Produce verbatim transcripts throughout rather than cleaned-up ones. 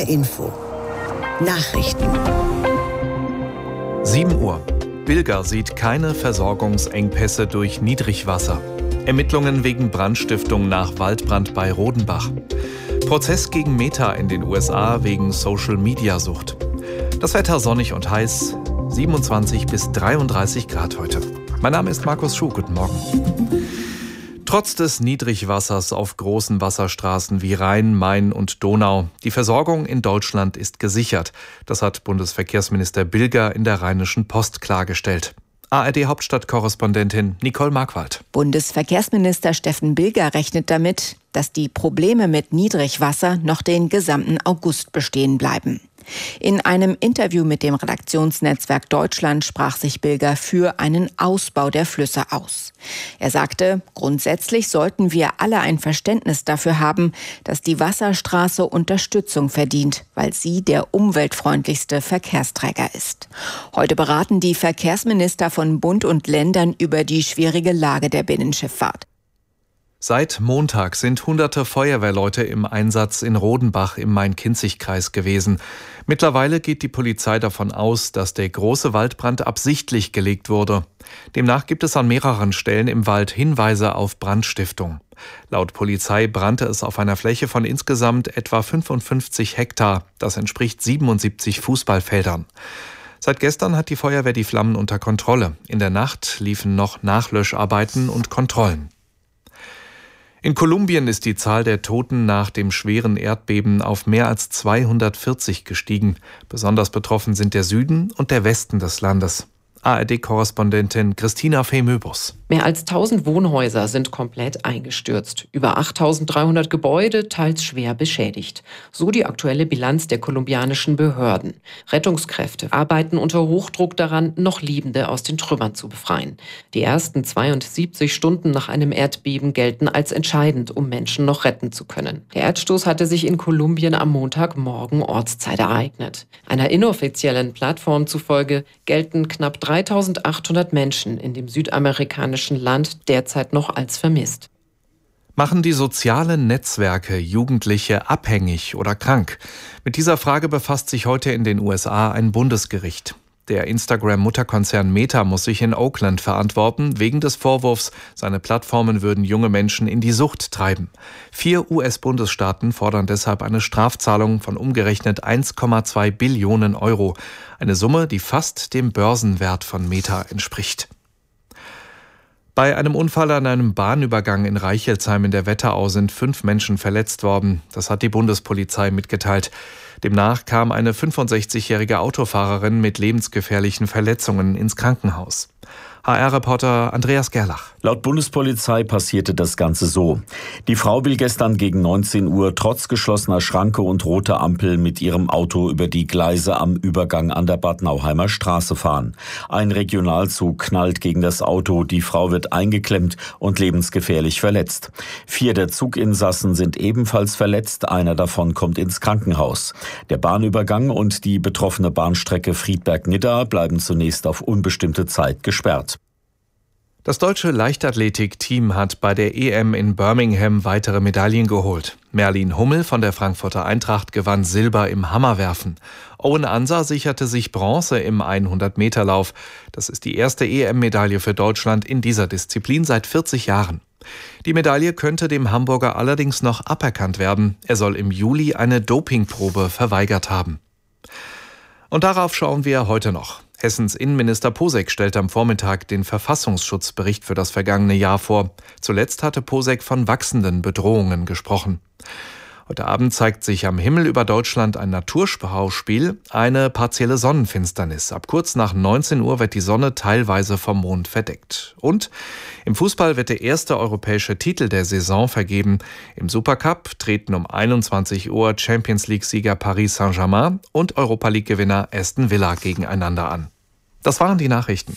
R Info Nachrichten. sieben Uhr. Bilger sieht keine Versorgungsengpässe durch Niedrigwasser. Ermittlungen wegen Brandstiftung nach Waldbrand bei Rodenbach. Prozess gegen Meta in den U S A wegen Social-Media-Sucht. Das Wetter sonnig und heiß, siebenundzwanzig bis dreiunddreißig Grad heute. Mein Name ist Markus Schuh, guten Morgen. Trotz des Niedrigwassers auf großen Wasserstraßen wie Rhein, Main und Donau, die Versorgung in Deutschland ist gesichert. Das hat Bundesverkehrsminister Bilger in der Rheinischen Post klargestellt. A R D-Hauptstadtkorrespondentin Nicole Markwald. Bundesverkehrsminister Steffen Bilger rechnet damit, dass die Probleme mit Niedrigwasser noch den gesamten August bestehen bleiben. In einem Interview mit dem Redaktionsnetzwerk Deutschland sprach sich Bilger für einen Ausbau der Flüsse aus. Er sagte, grundsätzlich sollten wir alle ein Verständnis dafür haben, dass die Wasserstraße Unterstützung verdient, weil sie der umweltfreundlichste Verkehrsträger ist. Heute beraten die Verkehrsminister von Bund und Ländern über die schwierige Lage der Binnenschifffahrt. Seit Montag sind hunderte Feuerwehrleute im Einsatz in Rodenbach im Main-Kinzig-Kreis gewesen. Mittlerweile geht die Polizei davon aus, dass der große Waldbrand absichtlich gelegt wurde. Demnach gibt es an mehreren Stellen im Wald Hinweise auf Brandstiftung. Laut Polizei brannte es auf einer Fläche von insgesamt etwa fünfundfünfzig Hektar. Das entspricht siebenundsiebzig Fußballfeldern. Seit gestern hat die Feuerwehr die Flammen unter Kontrolle. In der Nacht liefen noch Nachlöscharbeiten und Kontrollen. In Kolumbien ist die Zahl der Toten nach dem schweren Erdbeben auf mehr als zweihundertvierzig gestiegen. Besonders betroffen sind der Süden und der Westen des Landes. A R D-Korrespondentin Christina Fehmöbus. Mehr als tausend Wohnhäuser sind komplett eingestürzt. Über achttausenddreihundert Gebäude, teils schwer beschädigt. So die aktuelle Bilanz der kolumbianischen Behörden. Rettungskräfte arbeiten unter Hochdruck daran, noch Lebende aus den Trümmern zu befreien. Die ersten zweiundsiebzig Stunden nach einem Erdbeben gelten als entscheidend, um Menschen noch retten zu können. Der Erdstoß hatte sich in Kolumbien am Montagmorgen Ortszeit ereignet. Einer inoffiziellen Plattform zufolge gelten knapp dreitausendachthundert Menschen in dem südamerikanischen Land derzeit noch als vermisst. Machen die sozialen Netzwerke Jugendliche abhängig oder krank? Mit dieser Frage befasst sich heute in den U S A ein Bundesgericht. Der Instagram-Mutterkonzern Meta muss sich in Oakland verantworten, wegen des Vorwurfs, seine Plattformen würden junge Menschen in die Sucht treiben. Vier U S-Bundesstaaten fordern deshalb eine Strafzahlung von umgerechnet eins Komma zwei Billionen Euro. Eine Summe, die fast dem Börsenwert von Meta entspricht. Bei einem Unfall an einem Bahnübergang in Reichelsheim in der Wetterau sind fünf Menschen verletzt worden. Das hat die Bundespolizei mitgeteilt. Demnach kam eine fünfundsechzigjährige Autofahrerin mit lebensgefährlichen Verletzungen ins Krankenhaus. H R-Reporter Andreas Gerlach. Laut Bundespolizei passierte das Ganze so. Die Frau will gestern gegen neunzehn Uhr trotz geschlossener Schranke und roter Ampel mit ihrem Auto über die Gleise am Übergang an der Bad Nauheimer Straße fahren. Ein Regionalzug knallt gegen das Auto, die Frau wird eingeklemmt und lebensgefährlich verletzt. Vier der Zuginsassen sind ebenfalls verletzt, einer davon kommt ins Krankenhaus. Der Bahnübergang und die betroffene Bahnstrecke Friedberg-Nidda bleiben zunächst auf unbestimmte Zeit gesperrt. Das deutsche Leichtathletik-Team hat bei der E M in Birmingham weitere Medaillen geholt. Merlin Hummel von der Frankfurter Eintracht gewann Silber im Hammerwerfen. Owen Ansa sicherte sich Bronze im hundert-Meter-Lauf. Das ist die erste E M-Medaille für Deutschland in dieser Disziplin seit vierzig Jahren. Die Medaille könnte dem Hamburger allerdings noch aberkannt werden. Er soll im Juli eine Dopingprobe verweigert haben. Und darauf schauen wir heute noch. Hessens Innenminister Posek stellt am Vormittag den Verfassungsschutzbericht für das vergangene Jahr vor. Zuletzt hatte Posek von wachsenden Bedrohungen gesprochen. Heute Abend zeigt sich am Himmel über Deutschland ein Naturschauspiel, eine partielle Sonnenfinsternis. Ab kurz nach neunzehn Uhr wird die Sonne teilweise vom Mond verdeckt. Und im Fußball wird der erste europäische Titel der Saison vergeben. Im Supercup treten um einundzwanzig Uhr Champions-League-Sieger Paris Saint-Germain und Europa-League-Gewinner Aston Villa gegeneinander an. Das waren die Nachrichten.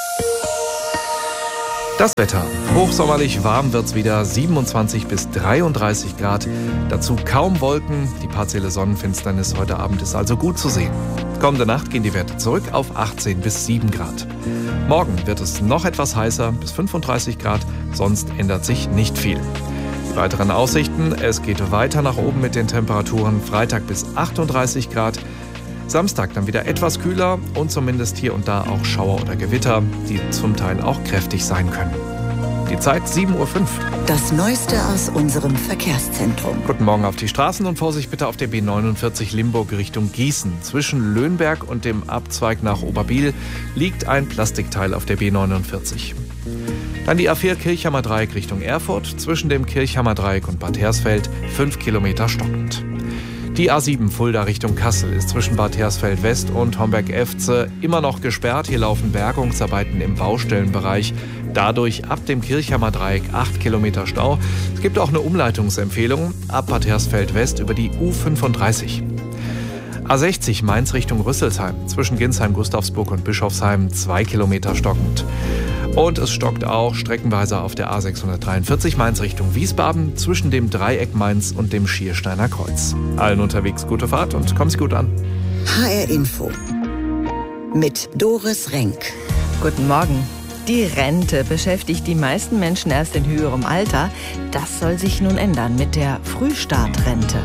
Das Wetter. Hochsommerlich warm wird's wieder, siebenundzwanzig bis dreiunddreißig Grad. Dazu kaum Wolken. Die partielle Sonnenfinsternis heute Abend ist also gut zu sehen. Kommende Nacht gehen die Werte zurück auf achtzehn bis sieben Grad. Morgen wird es noch etwas heißer, bis fünfunddreißig Grad. Sonst ändert sich nicht viel. Die weiteren Aussichten: Es geht weiter nach oben mit den Temperaturen. Freitag bis achtunddreißig Grad. Samstag dann wieder etwas kühler und zumindest hier und da auch Schauer oder Gewitter, die zum Teil auch kräftig sein können. Die Zeit sieben Uhr fünf. Das Neueste aus unserem Verkehrszentrum. Guten Morgen auf die Straßen und Vorsicht bitte auf der B neunundvierzig Limburg Richtung Gießen. Zwischen Löhnberg und dem Abzweig nach Oberbiel liegt ein Plastikteil auf der B neunundvierzig. Dann die A vier Kirchhammer Dreieck Richtung Erfurt. Zwischen dem Kirchhammer Dreieck und Bad Hersfeld fünf Kilometer stockend. Die A sieben Fulda Richtung Kassel ist zwischen Bad Hersfeld West und Homberg-Efze immer noch gesperrt. Hier laufen Bergungsarbeiten im Baustellenbereich. Dadurch ab dem Kirchhammer Dreieck acht Kilometer Stau. Es gibt auch eine Umleitungsempfehlung ab Bad Hersfeld West über die U fünfunddreißig. A sechzig Mainz Richtung Rüsselsheim. Zwischen Ginsheim, Gustavsburg und Bischofsheim zwei Kilometer stockend. Und es stockt auch streckenweise auf der A sechshundertdreiundvierzig Mainz Richtung Wiesbaden zwischen dem Dreieck Mainz und dem Schiersteiner Kreuz. Allen unterwegs gute Fahrt und kommen Sie gut an. H R Info mit Doris Renk. Guten Morgen. Die Rente beschäftigt die meisten Menschen erst in höherem Alter. Das soll sich nun ändern mit der Frühstartrente.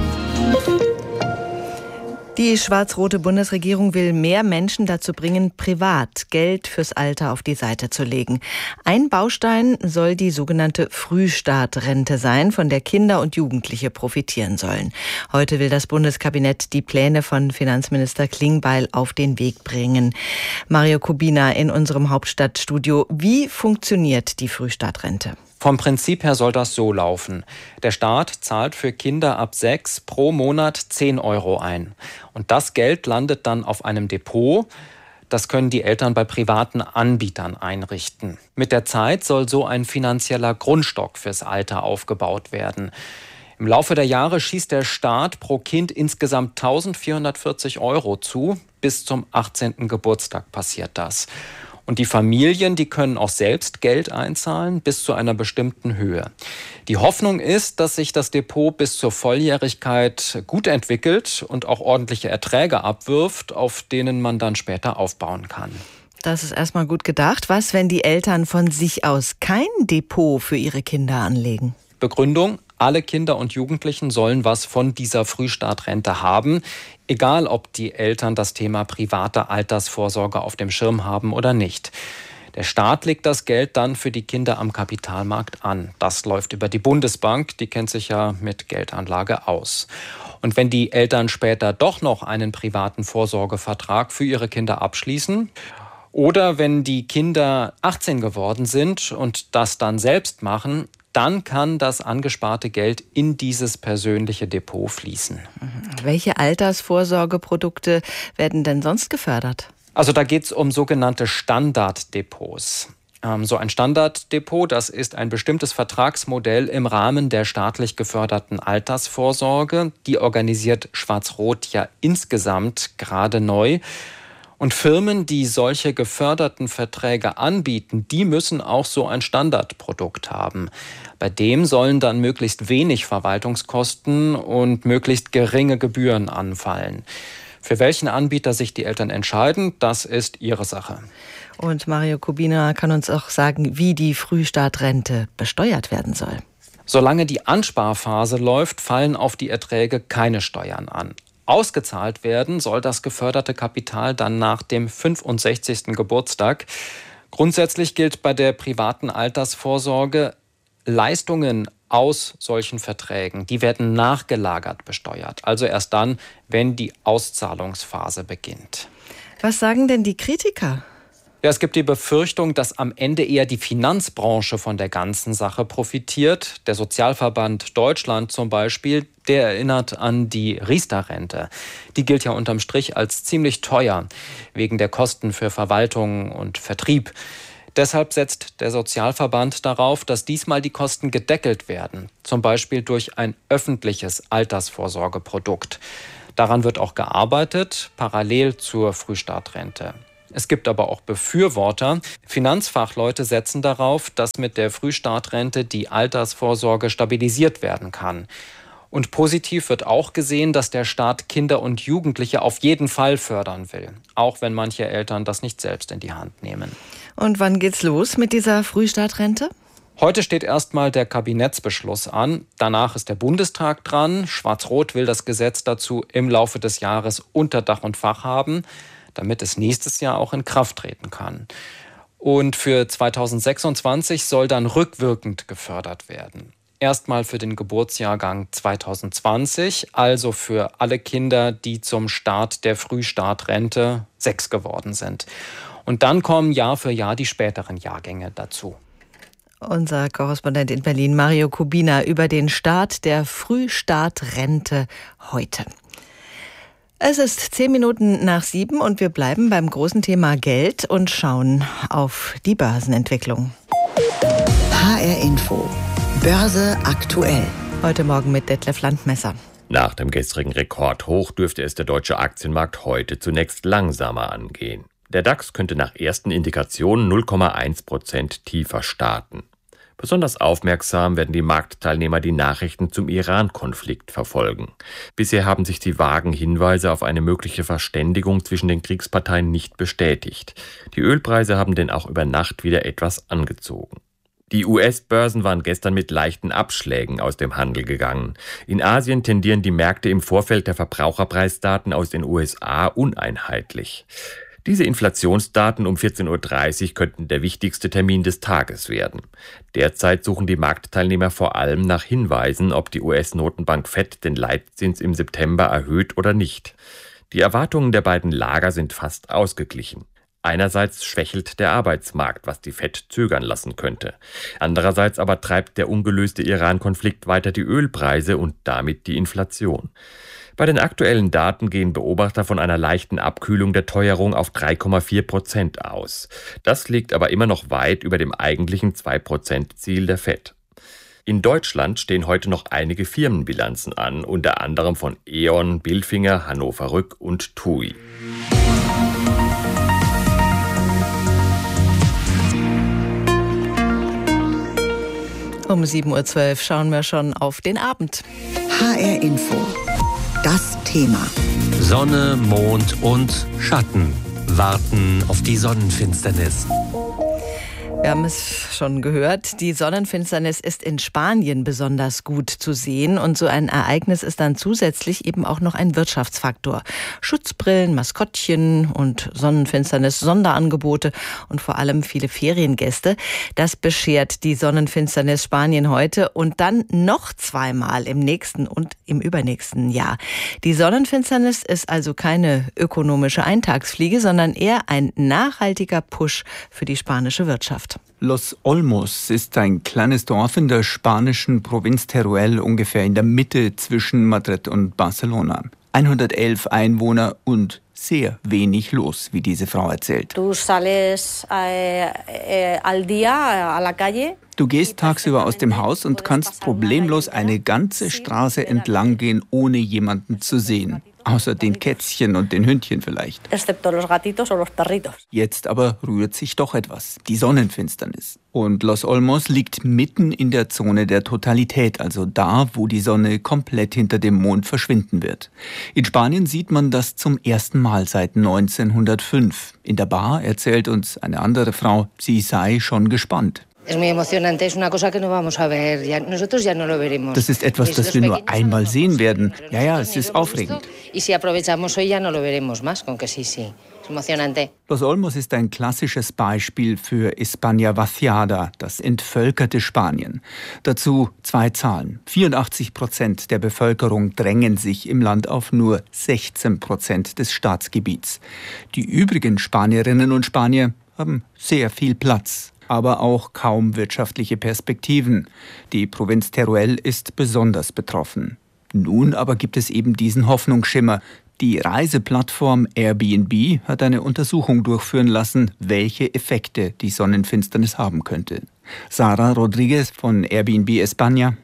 Die schwarz-rote Bundesregierung will mehr Menschen dazu bringen, privat Geld fürs Alter auf die Seite zu legen. Ein Baustein soll die sogenannte Frühstartrente sein, von der Kinder und Jugendliche profitieren sollen. Heute will das Bundeskabinett die Pläne von Finanzminister Klingbeil auf den Weg bringen. Mario Kubina in unserem Hauptstadtstudio. Wie funktioniert die Frühstartrente? Vom Prinzip her soll das so laufen. Der Staat zahlt für Kinder ab sechs pro Monat zehn Euro ein. Und das Geld landet dann auf einem Depot. Das können die Eltern bei privaten Anbietern einrichten. Mit der Zeit soll so ein finanzieller Grundstock fürs Alter aufgebaut werden. Im Laufe der Jahre schießt der Staat pro Kind insgesamt eintausendvierhundertvierzig Euro zu. Bis zum achtzehnten Geburtstag passiert das. Und die Familien, die können auch selbst Geld einzahlen bis zu einer bestimmten Höhe. Die Hoffnung ist, dass sich das Depot bis zur Volljährigkeit gut entwickelt und auch ordentliche Erträge abwirft, auf denen man dann später aufbauen kann. Das ist erstmal gut gedacht. Was, wenn die Eltern von sich aus kein Depot für ihre Kinder anlegen? Begründung: Alle Kinder und Jugendlichen sollen was von dieser Frühstartrente haben, egal ob die Eltern das Thema private Altersvorsorge auf dem Schirm haben oder nicht. Der Staat legt das Geld dann für die Kinder am Kapitalmarkt an. Das läuft über die Bundesbank, die kennt sich ja mit Geldanlage aus. Und wenn die Eltern später doch noch einen privaten Vorsorgevertrag für ihre Kinder abschließen, oder wenn die Kinder achtzehn geworden sind und das dann selbst machen, dann kann das angesparte Geld in dieses persönliche Depot fließen. Welche Altersvorsorgeprodukte werden denn sonst gefördert? Also da geht es um sogenannte Standarddepots. Ähm, so ein Standarddepot, das ist ein bestimmtes Vertragsmodell im Rahmen der staatlich geförderten Altersvorsorge. Die organisiert Schwarz-Rot ja insgesamt gerade neu. Und Firmen, die solche geförderten Verträge anbieten, die müssen auch so ein Standardprodukt haben. Bei dem sollen dann möglichst wenig Verwaltungskosten und möglichst geringe Gebühren anfallen. Für welchen Anbieter sich die Eltern entscheiden, das ist ihre Sache. Und Mario Kubina kann uns auch sagen, wie die Frühstartrente besteuert werden soll. Solange die Ansparphase läuft, fallen auf die Erträge keine Steuern an. Ausgezahlt werden soll das geförderte Kapital dann nach dem fünfundsechzigsten Geburtstag. Grundsätzlich gilt bei der privaten Altersvorsorge, Leistungen aus solchen Verträgen, die werden nachgelagert besteuert. Also erst dann, wenn die Auszahlungsphase beginnt. Was sagen denn die Kritiker? Ja, es gibt die Befürchtung, dass am Ende eher die Finanzbranche von der ganzen Sache profitiert. Der Sozialverband Deutschland zum Beispiel, der erinnert an die Riester-Rente. Die gilt ja unterm Strich als ziemlich teuer, wegen der Kosten für Verwaltung und Vertrieb. Deshalb setzt der Sozialverband darauf, dass diesmal die Kosten gedeckelt werden, zum Beispiel durch ein öffentliches Altersvorsorgeprodukt. Daran wird auch gearbeitet, parallel zur Frühstartrente. Es gibt aber auch Befürworter. Finanzfachleute setzen darauf, dass mit der Frühstartrente die Altersvorsorge stabilisiert werden kann. Und positiv wird auch gesehen, dass der Staat Kinder und Jugendliche auf jeden Fall fördern will, auch wenn manche Eltern das nicht selbst in die Hand nehmen. Und wann geht's los mit dieser Frühstartrente? Heute steht erstmal der Kabinettsbeschluss an. Danach ist der Bundestag dran. Schwarz-Rot will das Gesetz dazu im Laufe des Jahres unter Dach und Fach haben, damit es nächstes Jahr auch in Kraft treten kann. Und für zweitausendsechsundzwanzig soll dann rückwirkend gefördert werden. Erstmal für den Geburtsjahrgang zweitausendzwanzig, also für alle Kinder, die zum Start der Frühstartrente sechs geworden sind. Und dann kommen Jahr für Jahr die späteren Jahrgänge dazu. Unser Korrespondent in Berlin, Mario Kubina, über den Start der Frühstartrente heute. Es ist zehn Minuten nach sieben und wir bleiben beim großen Thema Geld und schauen auf die Börsenentwicklung. H R Info. Börse aktuell. Heute Morgen mit Detlef Landmesser. Nach dem gestrigen Rekordhoch dürfte es der deutsche Aktienmarkt heute zunächst langsamer angehen. Der DAX könnte nach ersten Indikationen null Komma eins Prozent tiefer starten. Besonders aufmerksam werden die Marktteilnehmer die Nachrichten zum Iran-Konflikt verfolgen. Bisher haben sich die vagen Hinweise auf eine mögliche Verständigung zwischen den Kriegsparteien nicht bestätigt. Die Ölpreise haben denn auch über Nacht wieder etwas angezogen. Die U S-Börsen waren gestern mit leichten Abschlägen aus dem Handel gegangen. In Asien tendieren die Märkte im Vorfeld der Verbraucherpreisdaten aus den U S A uneinheitlich. Diese Inflationsdaten um vierzehn Uhr dreißig könnten der wichtigste Termin des Tages werden. Derzeit suchen die Marktteilnehmer vor allem nach Hinweisen, ob die U S-Notenbank Fed den Leitzins im September erhöht oder nicht. Die Erwartungen der beiden Lager sind fast ausgeglichen. Einerseits schwächelt der Arbeitsmarkt, was die Fed zögern lassen könnte. Andererseits aber treibt der ungelöste Iran-Konflikt weiter die Ölpreise und damit die Inflation. Bei den aktuellen Daten gehen Beobachter von einer leichten Abkühlung der Teuerung auf drei Komma vier Prozent aus. Das liegt aber immer noch weit über dem eigentlichen zwei Prozent Ziel der Fed. In Deutschland stehen heute noch einige Firmenbilanzen an, unter anderem von E.ON, Bilfinger, Hannover Rück und T U I. Um sieben Uhr zwölf schauen wir schon auf den Abend. H R Info. Das Thema. Sonne, Mond und Schatten warten auf die Sonnenfinsternis. Wir haben es schon gehört, die Sonnenfinsternis ist in Spanien besonders gut zu sehen und so ein Ereignis ist dann zusätzlich eben auch noch ein Wirtschaftsfaktor. Schutzbrillen, Maskottchen und Sonnenfinsternis, Sonderangebote und vor allem viele Feriengäste. Das beschert die Sonnenfinsternis Spanien heute und dann noch zweimal im nächsten und im übernächsten Jahr. Die Sonnenfinsternis ist also keine ökonomische Eintagsfliege, sondern eher ein nachhaltiger Push für die spanische Wirtschaft. Los Olmos ist ein kleines Dorf in der spanischen Provinz Teruel, ungefähr in der Mitte zwischen Madrid und Barcelona. hundertelf Einwohner und sehr wenig los, wie diese Frau erzählt. Du sales eh, eh, al día a la calle. Du gehst tagsüber aus dem Haus und kannst problemlos eine ganze Straße entlang gehen, ohne jemanden zu sehen. Außer den Kätzchen und den Hündchen vielleicht. Excepto los gatitos o los perritos. Jetzt aber rührt sich doch etwas, die Sonnenfinsternis. Und Los Olmos liegt mitten in der Zone der Totalität, also da, wo die Sonne komplett hinter dem Mond verschwinden wird. In Spanien sieht man das zum ersten Mal seit neunzehnhundertfünf. In der Bar erzählt uns eine andere Frau, sie sei schon gespannt. Es muy emocionante, es una cosa que no vamos a ver, ya, nosotros ya no lo veremos. Das ist etwas, das wir nur einmal sehen werden. Ja, ja, es ist aufregend. Y si aprovechamos hoy ya no lo veremos más, con que sí, sí. Es emocionante. Los Olmos ist ein klassisches Beispiel für España vaciada, das entvölkerte Spanien. Dazu zwei Zahlen. vierundachtzig Prozent der Bevölkerung drängen sich im Land auf nur sechzehn Prozent des Staatsgebiets. Die übrigen Spanierinnen und Spanier haben sehr viel Platz, aber auch kaum wirtschaftliche Perspektiven. Die Provinz Teruel ist besonders betroffen. Nun aber gibt es eben diesen Hoffnungsschimmer. Die Reiseplattform Airbnb hat eine Untersuchung durchführen lassen, welche Effekte die Sonnenfinsternis haben könnte. Sara Rodriguez von Airbnb España.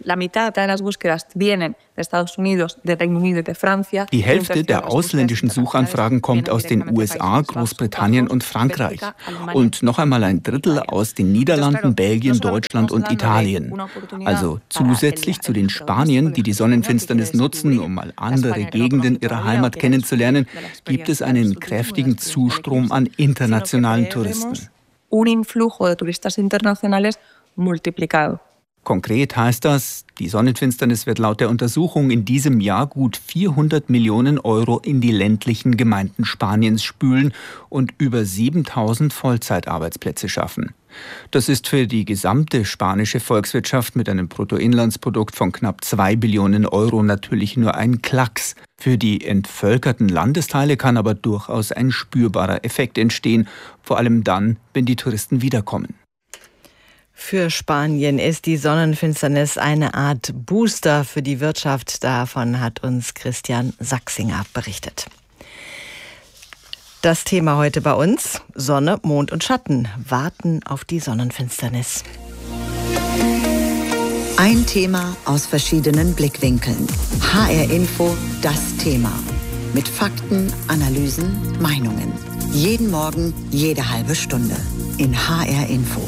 Die Hälfte der ausländischen Suchanfragen kommt aus den U S A, Großbritannien und Frankreich. Und noch einmal ein Drittel aus den Niederlanden, Belgien, Deutschland und Italien. Also zusätzlich zu den Spaniern, die die Sonnenfinsternis nutzen, um mal andere Gegenden ihrer Heimat kennenzulernen, gibt es einen kräftigen Zustrom an internationalen Touristen. Un influjo de turistas internacionales multiplicado. Konkret heißt das, die Sonnenfinsternis wird laut der Untersuchung in diesem Jahr gut vierhundert Millionen Euro in die ländlichen Gemeinden Spaniens spülen und über siebentausend Vollzeitarbeitsplätze schaffen. Das ist für die gesamte spanische Volkswirtschaft mit einem Bruttoinlandsprodukt von knapp zwei Billionen Euro natürlich nur ein Klacks. Für die entvölkerten Landesteile kann aber durchaus ein spürbarer Effekt entstehen, vor allem dann, wenn die Touristen wiederkommen. Für Spanien ist die Sonnenfinsternis eine Art Booster für die Wirtschaft. Davon hat uns Christian Sachsinger berichtet. Das Thema heute bei uns: Sonne, Mond und Schatten warten auf die Sonnenfinsternis. Ein Thema aus verschiedenen Blickwinkeln. H R Info, das Thema. Mit Fakten, Analysen, Meinungen. Jeden Morgen, jede halbe Stunde. In H R Info.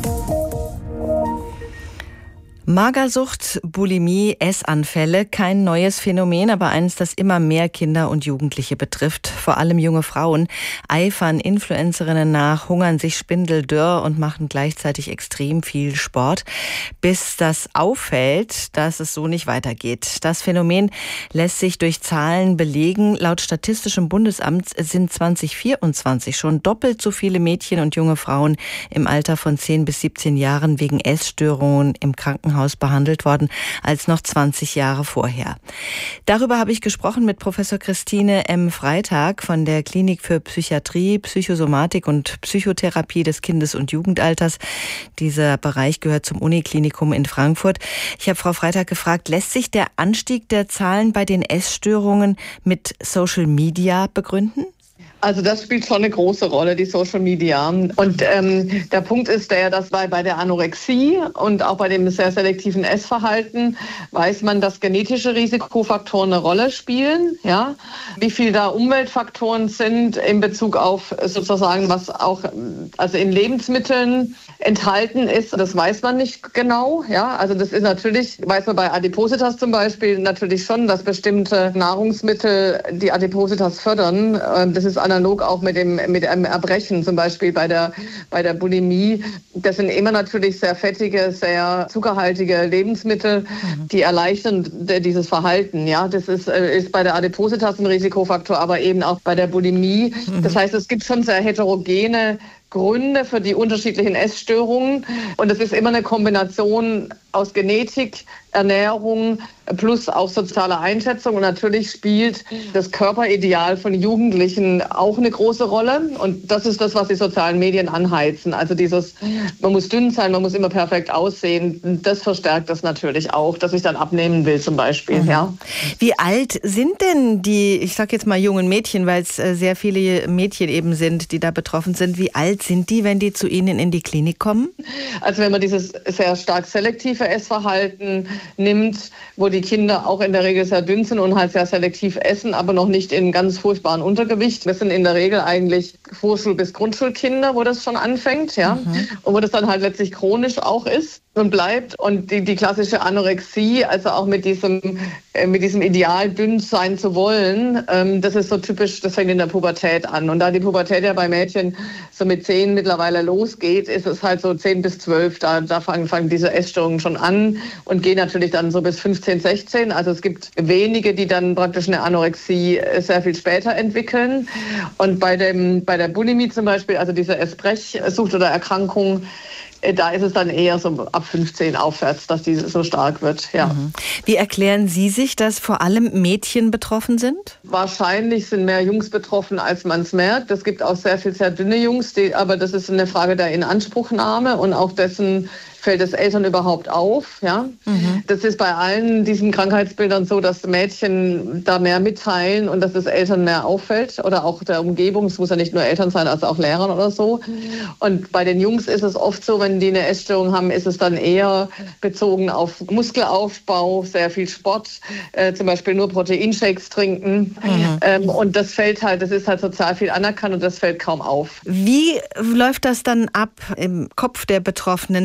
Magersucht, Bulimie, Essanfälle, kein neues Phänomen, aber eines, das immer mehr Kinder und Jugendliche betrifft. Vor allem junge Frauen eifern Influencerinnen nach, hungern sich spindeldürr und machen gleichzeitig extrem viel Sport, bis das auffällt, dass es so nicht weitergeht. Das Phänomen lässt sich durch Zahlen belegen. Laut Statistischem Bundesamt sind zwanzig vierundzwanzig schon doppelt so viele Mädchen und junge Frauen im Alter von zehn bis siebzehn Jahren wegen Essstörungen im Krankenhaus behandelt worden, als noch zwanzig Jahre vorher. Darüber habe ich gesprochen mit Professor Christine M. Freitag von der Klinik für Psychiatrie, Psychosomatik und Psychotherapie des Kindes- und Jugendalters. Dieser Bereich gehört zum Uniklinikum in Frankfurt. Ich habe Frau Freitag gefragt, lässt sich der Anstieg der Zahlen bei den Essstörungen mit Social Media begründen? Also das spielt schon eine große Rolle, die Social Media. Und ähm, der Punkt ist der, dass bei, bei der Anorexie und auch bei dem sehr selektiven Essverhalten weiß man, dass genetische Risikofaktoren eine Rolle spielen. Ja? Wie viel da Umweltfaktoren sind in Bezug auf sozusagen, was auch also in Lebensmitteln enthalten ist, das weiß man nicht genau. Ja? Also das ist natürlich, weiß man bei Adipositas zum Beispiel natürlich schon, dass bestimmte Nahrungsmittel die Adipositas fördern. Das ist analog auch mit dem mit einem Erbrechen, zum Beispiel bei der bei der Bulimie. Das sind immer natürlich sehr fettige, sehr zuckerhaltige Lebensmittel, mhm. die erleichtern dieses Verhalten. Ja, das ist, ist bei der Adipositas ein Risikofaktor, aber eben auch bei der Bulimie. Mhm. Das heißt, es gibt schon sehr heterogene Gründe für die unterschiedlichen Essstörungen. Und es ist immer eine Kombination aus Genetik, Ernährung plus auch soziale Einschätzung. Und natürlich spielt das Körperideal von Jugendlichen auch eine große Rolle. Und das ist das, was die sozialen Medien anheizen. Also dieses, man muss dünn sein, man muss immer perfekt aussehen. Das verstärkt das natürlich auch, dass ich dann abnehmen will zum Beispiel. Mhm. Ja. Wie alt sind denn die, ich sage jetzt mal jungen Mädchen, weil es sehr viele Mädchen eben sind, die da betroffen sind. Wie alt sind die, wenn die zu Ihnen in die Klinik kommen? Also wenn man dieses sehr stark selektive Essverhalten nimmt, wo die Kinder auch in der Regel sehr dünn sind und halt sehr selektiv essen, aber noch nicht in ganz furchtbaren Untergewicht. Das sind in der Regel eigentlich Vorschul- bis Grundschulkinder, wo das schon anfängt, ja, mhm. und wo das dann halt letztlich chronisch auch ist und bleibt. Und die, die klassische Anorexie, also auch mit diesem, äh, mit diesem Ideal, dünn sein zu wollen, ähm, das ist so typisch, das fängt in der Pubertät an. Und da die Pubertät ja bei Mädchen so mit zehn mittlerweile losgeht, ist es halt so zehn bis zwölf, da, da fangen, fangen diese Essstörungen schon an und gehen natürlich dann so bis fünfzehn, sechzehn. Also es gibt wenige, die dann praktisch eine Anorexie sehr viel später entwickeln. Und bei dem, bei der Bulimie zum Beispiel, also diese Essbrechsucht oder Erkrankung, da ist es dann eher so ab fünfzehn aufwärts, dass die so stark wird. Ja. Mhm. Wie erklären Sie sich, dass vor allem Mädchen betroffen sind? Wahrscheinlich sind mehr Jungs betroffen, als man es merkt. Es gibt auch sehr viel sehr dünne Jungs, die, aber das ist eine Frage der Inanspruchnahme und auch dessen, fällt es Eltern überhaupt auf? Ja? Mhm. Das ist bei allen diesen Krankheitsbildern so, dass Mädchen da mehr mitteilen und dass es Eltern mehr auffällt oder auch der Umgebung. Es muss ja nicht nur Eltern sein, also auch Lehrern oder so. Und bei den Jungs ist es oft so, wenn die eine Essstörung haben, ist es dann eher bezogen auf Muskelaufbau, sehr viel Sport, äh, zum Beispiel nur Proteinshakes trinken. Mhm. Ähm, und das fällt halt, das ist halt sozial viel anerkannt und das fällt kaum auf. Wie läuft das dann ab im Kopf der Betroffenen, dass sie nicht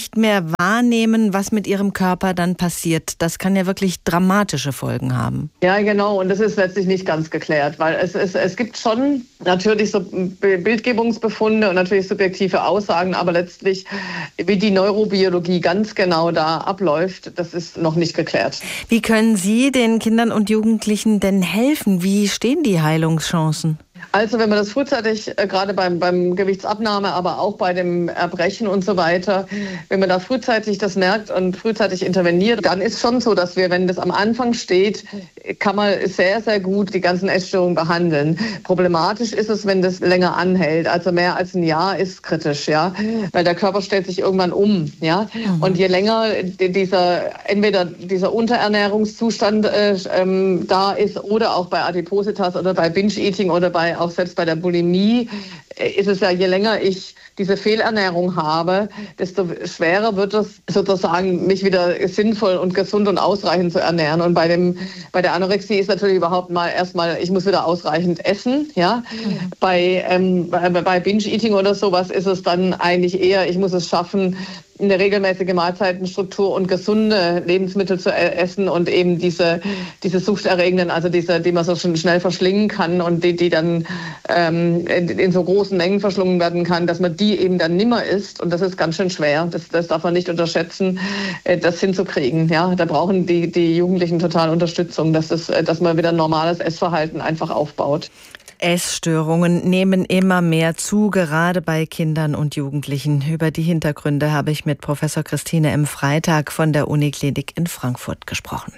nicht mehr wahrnehmen, was mit ihrem Körper dann passiert. Das kann ja wirklich dramatische Folgen haben. Ja, genau. Und das ist letztlich nicht ganz geklärt, weil es, es, es gibt schon natürlich so Bildgebungsbefunde und natürlich subjektive Aussagen, aber letztlich, wie die Neurobiologie ganz genau da abläuft, das ist noch nicht geklärt. Wie können Sie den Kindern und Jugendlichen denn helfen? Wie stehen die Heilungschancen? Also wenn man das frühzeitig, äh, gerade beim, beim Gewichtsabnahme, aber auch bei dem Erbrechen und so weiter, wenn man da frühzeitig das merkt und frühzeitig interveniert, dann ist schon so, dass wir, wenn das am Anfang steht, kann man sehr, sehr gut die ganzen Essstörungen behandeln. Problematisch ist es, wenn das länger anhält, also mehr als ein Jahr ist kritisch, ja, weil der Körper stellt sich irgendwann um, ja, mhm. und je länger dieser, entweder dieser Unterernährungszustand äh, ähm, da ist oder auch bei Adipositas oder bei Binge-Eating oder bei, auch selbst bei der Bulimie, ist es ja, je länger ich diese Fehlernährung habe, desto schwerer wird es sozusagen, mich wieder sinnvoll und gesund und ausreichend zu ernähren. Und bei dem, bei der Anorexie ist natürlich überhaupt mal erstmal, ich muss wieder ausreichend essen, ja. Mhm. Bei, ähm, bei, bei Binge-Eating oder sowas ist es dann eigentlich eher, ich muss es schaffen, eine regelmäßige Mahlzeitenstruktur und gesunde Lebensmittel zu essen und eben diese, diese suchterregenden, also diese, die man so schnell verschlingen kann und die, die dann ähm, in, in so großen Mengen verschlungen werden kann, dass man die eben dann nimmer isst. Und das ist ganz schön schwer. Das, das darf man nicht unterschätzen, das hinzukriegen. Ja, da brauchen die, die Jugendlichen total Unterstützung, dass, das, dass man wieder ein normales Essverhalten einfach aufbaut. Essstörungen nehmen immer mehr zu, gerade bei Kindern und Jugendlichen. Über die Hintergründe habe ich mit Professor Christine M. Freitag von der Uniklinik in Frankfurt gesprochen.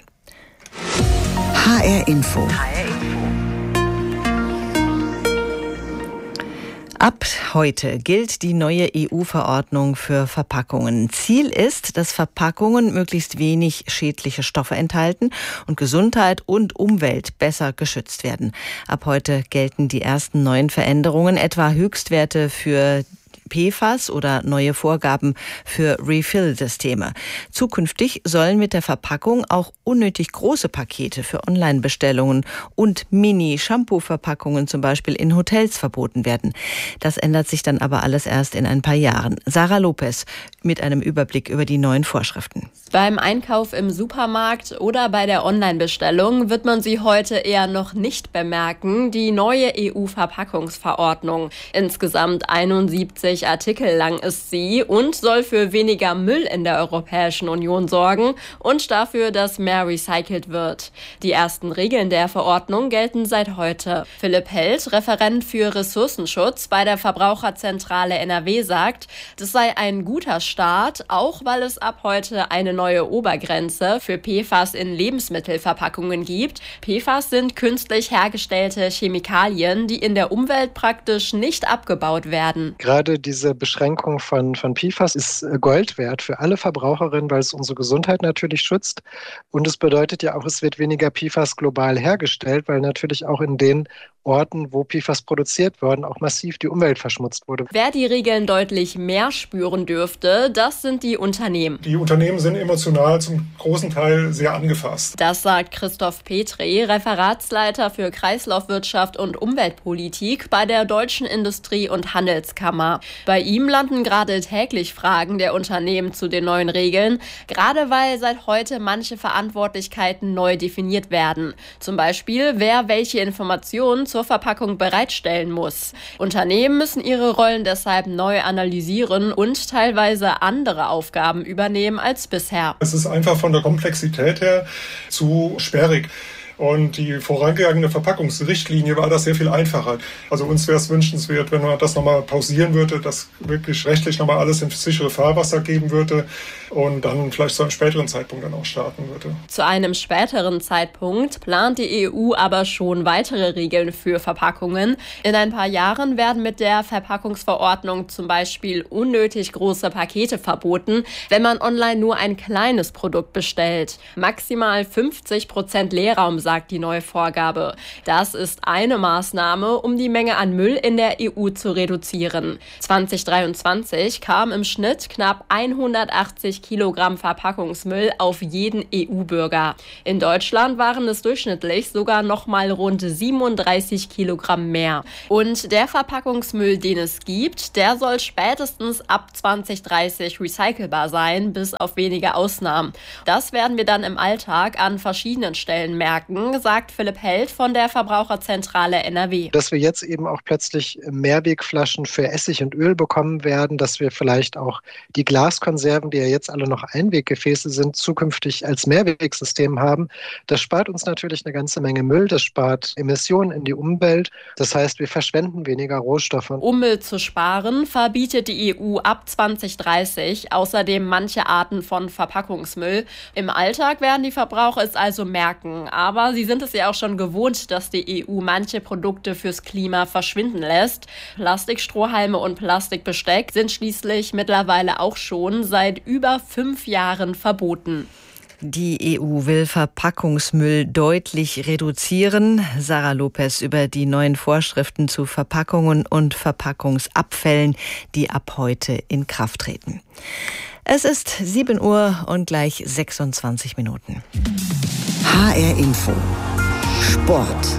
H R Info. Ab heute gilt die neue E U-Verordnung für Verpackungen. Ziel ist, dass Verpackungen möglichst wenig schädliche Stoffe enthalten und Gesundheit und Umwelt besser geschützt werden. Ab heute gelten die ersten neuen Veränderungen, etwa Höchstwerte für P F A S oder neue Vorgaben für Refill-Systeme. Zukünftig sollen mit der Verpackung auch unnötig große Pakete für Online-Bestellungen und Mini-Shampoo-Verpackungen zum Beispiel in Hotels verboten werden. Das ändert sich dann aber alles erst in ein paar Jahren. Sarah Lopez mit einem Überblick über die neuen Vorschriften. Beim Einkauf im Supermarkt oder bei der Online-Bestellung wird man sie heute eher noch nicht bemerken, die neue E U-Verpackungsverordnung. Insgesamt einundsiebzig Artikel lang ist sie und soll für weniger Müll in der Europäischen Union sorgen und dafür, dass mehr recycelt wird. Die ersten Regeln der Verordnung gelten seit heute. Philipp Held, Referent für Ressourcenschutz bei der Verbraucherzentrale N R W, sagt, das sei ein guter Start, auch weil es ab heute eine neue Obergrenze für P F A S in Lebensmittelverpackungen gibt. P F A S sind künstlich hergestellte Chemikalien, die in der Umwelt praktisch nicht abgebaut werden. Gerade diese Beschränkung von, von P F A S ist Gold wert für alle Verbraucherinnen, weil es unsere Gesundheit natürlich schützt. Und es bedeutet ja auch, es wird weniger P F A S global hergestellt, weil natürlich auch in den Orten, wo P F A S produziert wurden, auch massiv die Umwelt verschmutzt wurde. Wer die Regeln deutlich mehr spüren dürfte, das sind die Unternehmen. Die Unternehmen sind emotional zum großen Teil sehr angefasst. Das sagt Christoph Petri, Referatsleiter für Kreislaufwirtschaft und Umweltpolitik bei der Deutschen Industrie- und Handelskammer. Bei ihm landen gerade täglich Fragen der Unternehmen zu den neuen Regeln, gerade weil seit heute manche Verantwortlichkeiten neu definiert werden. Zum Beispiel, wer welche Informationen zur Verpackung bereitstellen muss. Unternehmen müssen ihre Rollen deshalb neu analysieren und teilweise andere Aufgaben übernehmen als bisher. Es ist einfach von der Komplexität her zu sperrig. Und die vorangegangene Verpackungsrichtlinie war das sehr viel einfacher. Also uns wäre es wünschenswert, wenn man das nochmal pausieren würde, dass wirklich rechtlich nochmal alles in sichere Fahrwasser geben würde und dann vielleicht zu einem späteren Zeitpunkt dann auch starten würde. Zu einem späteren Zeitpunkt plant die E U aber schon weitere Regeln für Verpackungen. In ein paar Jahren werden mit der Verpackungsverordnung zum Beispiel unnötig große Pakete verboten, wenn man online nur ein kleines Produkt bestellt. Maximal fünfzig Prozent Leerraum sagt die neue Vorgabe. Das ist eine Maßnahme, um die Menge an Müll in der E U zu reduzieren. zwanzig dreiundzwanzig kam im Schnitt knapp hundertachtzig Kilogramm Verpackungsmüll auf jeden E U-Bürger. In Deutschland waren es durchschnittlich sogar noch mal rund siebenunddreißig Kilogramm mehr. Und der Verpackungsmüll, den es gibt, der soll spätestens ab zwanzig dreißig recycelbar sein, bis auf wenige Ausnahmen. Das werden wir dann im Alltag an verschiedenen Stellen merken, sagt Philipp Held von der Verbraucherzentrale N R W. Dass wir jetzt eben auch plötzlich Mehrwegflaschen für Essig und Öl bekommen werden, dass wir vielleicht auch die Glaskonserven, die ja jetzt alle noch Einweggefäße sind, zukünftig als Mehrwegsystem haben. Das spart uns natürlich eine ganze Menge Müll, das spart Emissionen in die Umwelt. Das heißt, wir verschwenden weniger Rohstoffe. Um Müll zu sparen, verbietet die E U ab zwanzig dreißig außerdem manche Arten von Verpackungsmüll. Im Alltag werden die Verbraucher es also merken, aber sie sind es ja auch schon gewohnt, dass die E U manche Produkte fürs Klima verschwinden lässt. Plastikstrohhalme und Plastikbesteck sind schließlich mittlerweile auch schon seit über fünf Jahren verboten. Die E U will Verpackungsmüll deutlich reduzieren. Sarah Lopez über die neuen Vorschriften zu Verpackungen und Verpackungsabfällen, die ab heute in Kraft treten. Es ist sieben Uhr und gleich sechsundzwanzig Minuten. H R Info. Sport.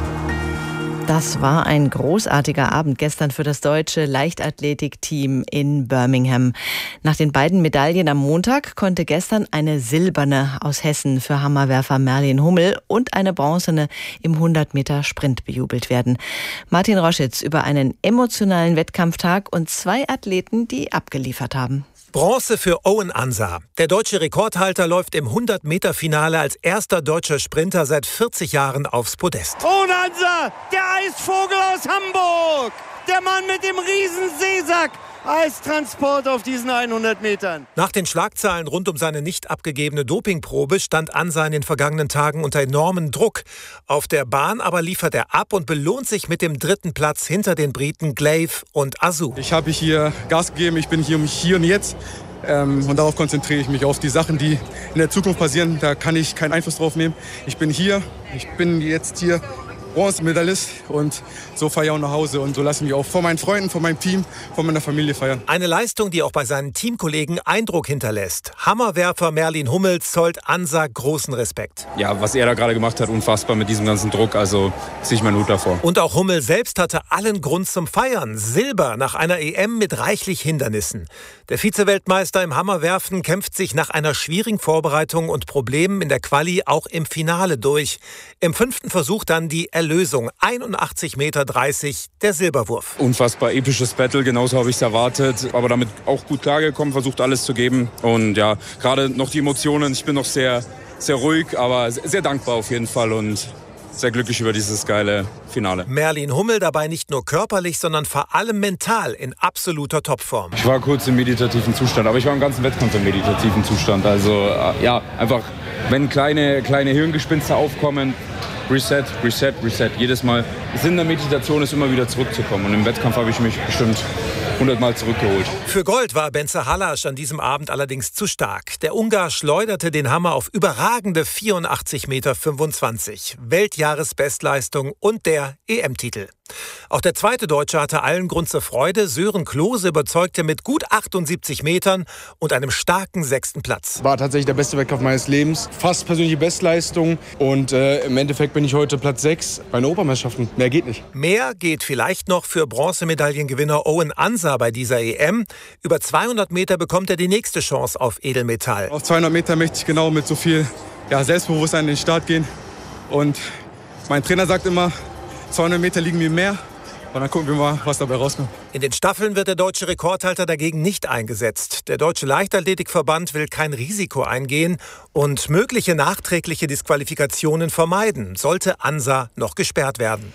Das war ein großartiger Abend gestern für das deutsche Leichtathletikteam in Birmingham. Nach den beiden Medaillen am Montag konnte gestern eine silberne aus Hessen für Hammerwerfer Merlin Hummel und eine bronzene im hundert Meter Sprint bejubelt werden. Martin Roschitz über einen emotionalen Wettkampftag und zwei Athleten, die abgeliefert haben. Bronze für Owen Ansah. Der deutsche Rekordhalter läuft im hundert Meter Finale als erster deutscher Sprinter seit vierzig Jahren aufs Podest. Owen Ansah, der Eisvogel aus Hamburg. Der Mann mit dem riesen Seesack. Eistransport auf diesen hundert Metern. Nach den Schlagzeilen rund um seine nicht abgegebene Dopingprobe stand Ansah in den vergangenen Tagen unter enormen Druck. Auf der Bahn aber liefert er ab und belohnt sich mit dem dritten Platz hinter den Briten Glaive und Azu. Ich habe hier Gas gegeben, ich bin hier um hier und jetzt. Ähm, und darauf konzentriere ich mich, auf die Sachen, die in der Zukunft passieren. Da kann ich keinen Einfluss drauf nehmen. Ich bin hier, ich bin jetzt hier Bronzemedaillist und so fahre ich auch nach Hause und so lasse ich mich auch vor meinen Freunden, vor meinem Team, vor meiner Familie feiern. Eine Leistung, die auch bei seinen Teamkollegen Eindruck hinterlässt. Hammerwerfer Merlin Hummel zollt Ansah großen Respekt. Ja, was er da gerade gemacht hat, unfassbar mit diesem ganzen Druck, also ziehe ich meinen Hut davor. Und auch Hummel selbst hatte allen Grund zum Feiern. Silber nach einer E M mit reichlich Hindernissen. Der Vize-Weltmeister im Hammerwerfen kämpft sich nach einer schwierigen Vorbereitung und Problemen in der Quali auch im Finale durch. Im fünften Versuch dann die Erlösung. einundachtzig Meter dreißig, der Silberwurf. Unfassbar episches Battle, genauso habe ich es erwartet. Aber damit auch gut klargekommen, versucht alles zu geben. Und ja, gerade noch die Emotionen. Ich bin noch sehr, sehr ruhig, aber sehr dankbar auf jeden Fall und sehr glücklich über dieses geile Finale. Merlin Hummel dabei nicht nur körperlich, sondern vor allem mental in absoluter Topform. Ich war kurz im meditativen Zustand, aber ich war im ganzen Wettkampf im meditativen Zustand. Also ja, einfach, wenn kleine, kleine Hirngespinste aufkommen, Reset, Reset, Reset. Jedes Mal. Der Sinn der Meditation ist immer wieder zurückzukommen. Und im Wettkampf habe ich mich bestimmt hundert Mal zurückgeholt. Für Gold war Bence Halas an diesem Abend allerdings zu stark. Der Ungar schleuderte den Hammer auf überragende vierundachtzig Meter fünfundzwanzig. Weltjahresbestleistung und der E M-Titel. Auch der zweite Deutsche hatte allen Grund zur Freude. Sören Klose überzeugte mit gut achtundsiebzig Metern und einem starken sechsten Platz. War tatsächlich der beste Wettkampf meines Lebens. Fast persönliche Bestleistung. Und äh, im Endeffekt bin ich heute Platz sechs bei den Europameisterschaften. Mehr geht nicht. Mehr geht vielleicht noch für Bronzemedaillengewinner Owen Ansah bei dieser E M. Über zweihundert Meter bekommt er die nächste Chance auf Edelmetall. Auf zweihundert Meter möchte ich genau mit so viel ja, Selbstbewusstsein in den Start gehen. Und mein Trainer sagt immer, zweihundert Meter liegen mir mehr. Und dann gucken wir mal, was dabei rauskommt. In den Staffeln wird der deutsche Rekordhalter dagegen nicht eingesetzt. Der Deutsche Leichtathletikverband will kein Risiko eingehen und mögliche nachträgliche Disqualifikationen vermeiden, sollte Ansah noch gesperrt werden.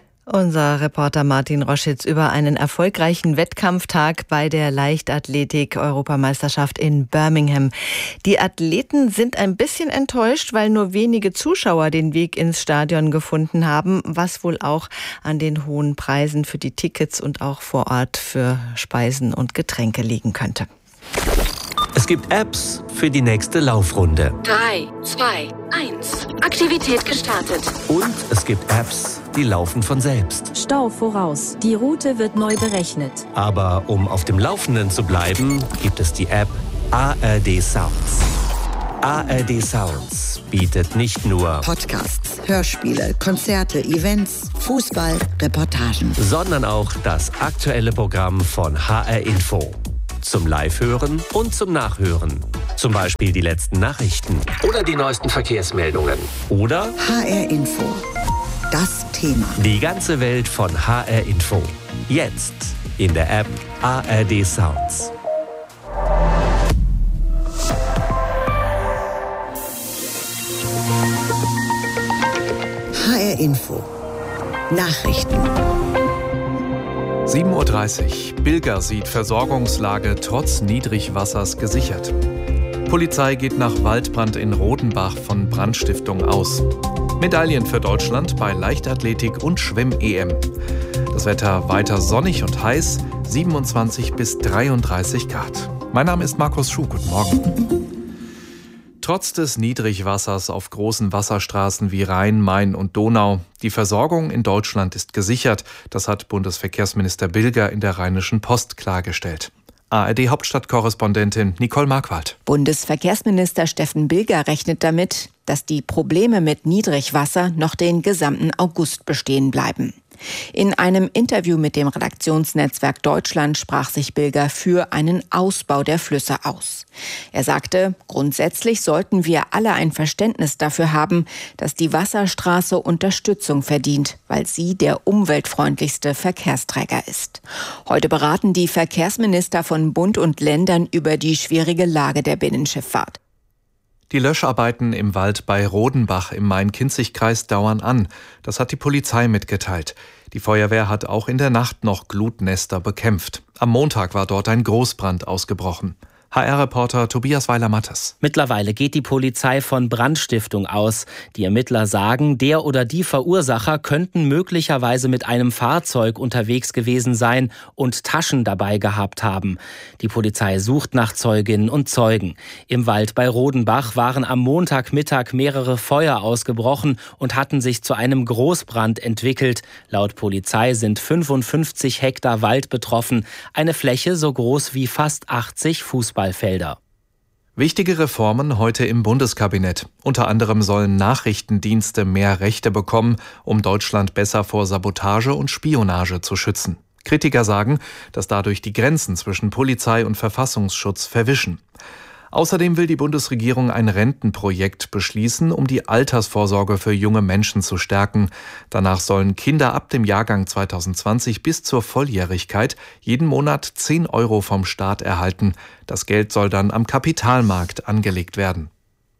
Unser Reporter Martin Roschitz über einen erfolgreichen Wettkampftag bei der Leichtathletik-Europameisterschaft in Birmingham. Die Athleten sind ein bisschen enttäuscht, weil nur wenige Zuschauer den Weg ins Stadion gefunden haben, was wohl auch an den hohen Preisen für die Tickets und auch vor Ort für Speisen und Getränke liegen könnte. Es gibt Apps für die nächste Laufrunde. drei, zwei, eins. Aktivität gestartet. Und es gibt Apps, die laufen von selbst. Stau voraus. Die Route wird neu berechnet. Aber um auf dem Laufenden zu bleiben, gibt es die App A R D Sounds. A R D Sounds bietet nicht nur Podcasts, Hörspiele, Konzerte, Events, Fußball, Reportagen, sondern auch das aktuelle Programm von H R Info. Zum Live-Hören und zum Nachhören. Zum Beispiel die letzten Nachrichten. Oder die neuesten Verkehrsmeldungen. Oder H R Info. Das Thema. Die ganze Welt von H R Info. Jetzt in der App A R D Sounds. H R Info. Nachrichten. sieben Uhr dreißig. Bilger sieht Versorgungslage trotz Niedrigwassers gesichert. Polizei geht nach Waldbrand in Rodenbach von Brandstiftung aus. Medaillen für Deutschland bei Leichtathletik und Schwimm-E M. Das Wetter weiter sonnig und heiß, siebenundzwanzig bis dreiunddreißig Grad. Mein Name ist Markus Schuh, guten Morgen. Trotz des Niedrigwassers auf großen Wasserstraßen wie Rhein, Main und Donau, die Versorgung in Deutschland ist gesichert. Das hat Bundesverkehrsminister Bilger in der Rheinischen Post klargestellt. A R D-Hauptstadtkorrespondentin Nicole Marquardt. Bundesverkehrsminister Steffen Bilger rechnet damit, dass die Probleme mit Niedrigwasser noch den gesamten August bestehen bleiben. In einem Interview mit dem Redaktionsnetzwerk Deutschland sprach sich Bilger für einen Ausbau der Flüsse aus. Er sagte, grundsätzlich sollten wir alle ein Verständnis dafür haben, dass die Wasserstraße Unterstützung verdient, weil sie der umweltfreundlichste Verkehrsträger ist. Heute beraten die Verkehrsminister von Bund und Ländern über die schwierige Lage der Binnenschifffahrt. Die Löscharbeiten im Wald bei Rodenbach im Main-Kinzig-Kreis dauern an. Das hat die Polizei mitgeteilt. Die Feuerwehr hat auch in der Nacht noch Glutnester bekämpft. Am Montag war dort ein Großbrand ausgebrochen. H R-Reporter Tobias Weiler-Mattes. Mittlerweile geht die Polizei von Brandstiftung aus. Die Ermittler sagen, der oder die Verursacher könnten möglicherweise mit einem Fahrzeug unterwegs gewesen sein und Taschen dabei gehabt haben. Die Polizei sucht nach Zeuginnen und Zeugen. Im Wald bei Rodenbach waren am Montagmittag mehrere Feuer ausgebrochen und hatten sich zu einem Großbrand entwickelt. Laut Polizei sind fünfundfünfzig Hektar Wald betroffen, eine Fläche so groß wie fast achtzig Fußballfelder. Wichtige Reformen heute im Bundeskabinett. Unter anderem sollen Nachrichtendienste mehr Rechte bekommen, um Deutschland besser vor Sabotage und Spionage zu schützen. Kritiker sagen, dass dadurch die Grenzen zwischen Polizei und Verfassungsschutz verwischen. Außerdem will die Bundesregierung ein Rentenprojekt beschließen, um die Altersvorsorge für junge Menschen zu stärken. Danach sollen Kinder ab dem Jahrgang zweitausendzwanzig bis zur Volljährigkeit jeden Monat zehn Euro vom Staat erhalten. Das Geld soll dann am Kapitalmarkt angelegt werden.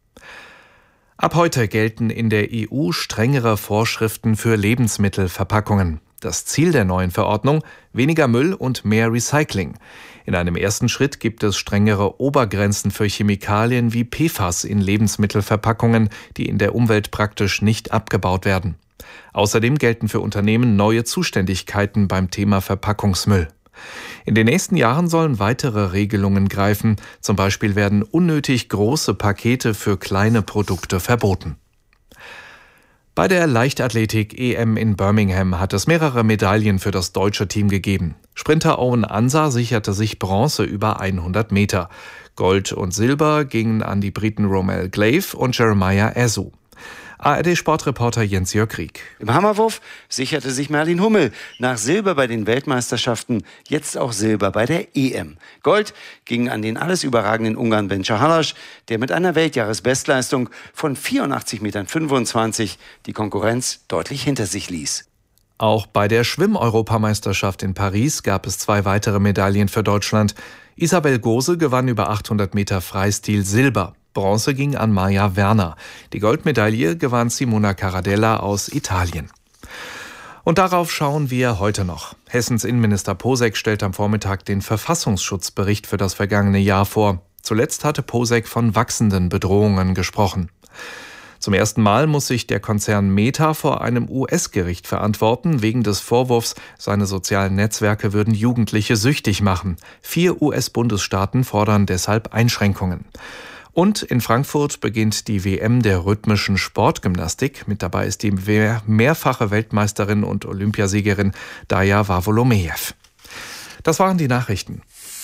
Ab heute gelten in der E U strengere Vorschriften für Lebensmittelverpackungen. Das Ziel der neuen Verordnung: weniger Müll und mehr Recycling. In einem ersten Schritt gibt es strengere Obergrenzen für Chemikalien wie P F A S in Lebensmittelverpackungen, die in der Umwelt praktisch nicht abgebaut werden. Außerdem gelten für Unternehmen neue Zuständigkeiten beim Thema Verpackungsmüll. In den nächsten Jahren sollen weitere Regelungen greifen. Zum Beispiel werden unnötig große Pakete für kleine Produkte verboten. Bei der Leichtathletik-E M in Birmingham hat es mehrere Medaillen für das deutsche Team gegeben. Sprinter Owen Ansah sicherte sich Bronze über hundert Meter. Gold und Silber gingen an die Briten Romel Glaive und Jeremiah Azu. A R D-Sportreporter Jens-Jörg Rieck. Im Hammerwurf sicherte sich Merlin Hummel nach Silber bei den Weltmeisterschaften jetzt auch Silber bei der E M. Gold ging an den alles überragenden Ungarn Ben Csahalas, der mit einer Weltjahresbestleistung von vierundachtzig Komma fünfundzwanzig Metern die Konkurrenz deutlich hinter sich ließ. Auch bei der Schwimm-Europameisterschaft in Paris gab es zwei weitere Medaillen für Deutschland. Isabel Gose gewann über achthundert Meter Freistil Silber. Bronze ging an Maja Werner. Die Goldmedaille gewann Simona Caradella aus Italien. Und darauf schauen wir heute noch. Hessens Innenminister Posek stellt am Vormittag den Verfassungsschutzbericht für das vergangene Jahr vor. Zuletzt hatte Posek von wachsenden Bedrohungen gesprochen. Zum ersten Mal muss sich der Konzern Meta vor einem U S-Gericht verantworten, wegen des Vorwurfs, seine sozialen Netzwerke würden Jugendliche süchtig machen. Vier U S-Bundesstaaten fordern deshalb Einschränkungen. Und in Frankfurt beginnt die W M der rhythmischen Sportgymnastik. Mit dabei ist die mehrfache Weltmeisterin und Olympiasiegerin Daja Wawolomejew. Das waren die Nachrichten.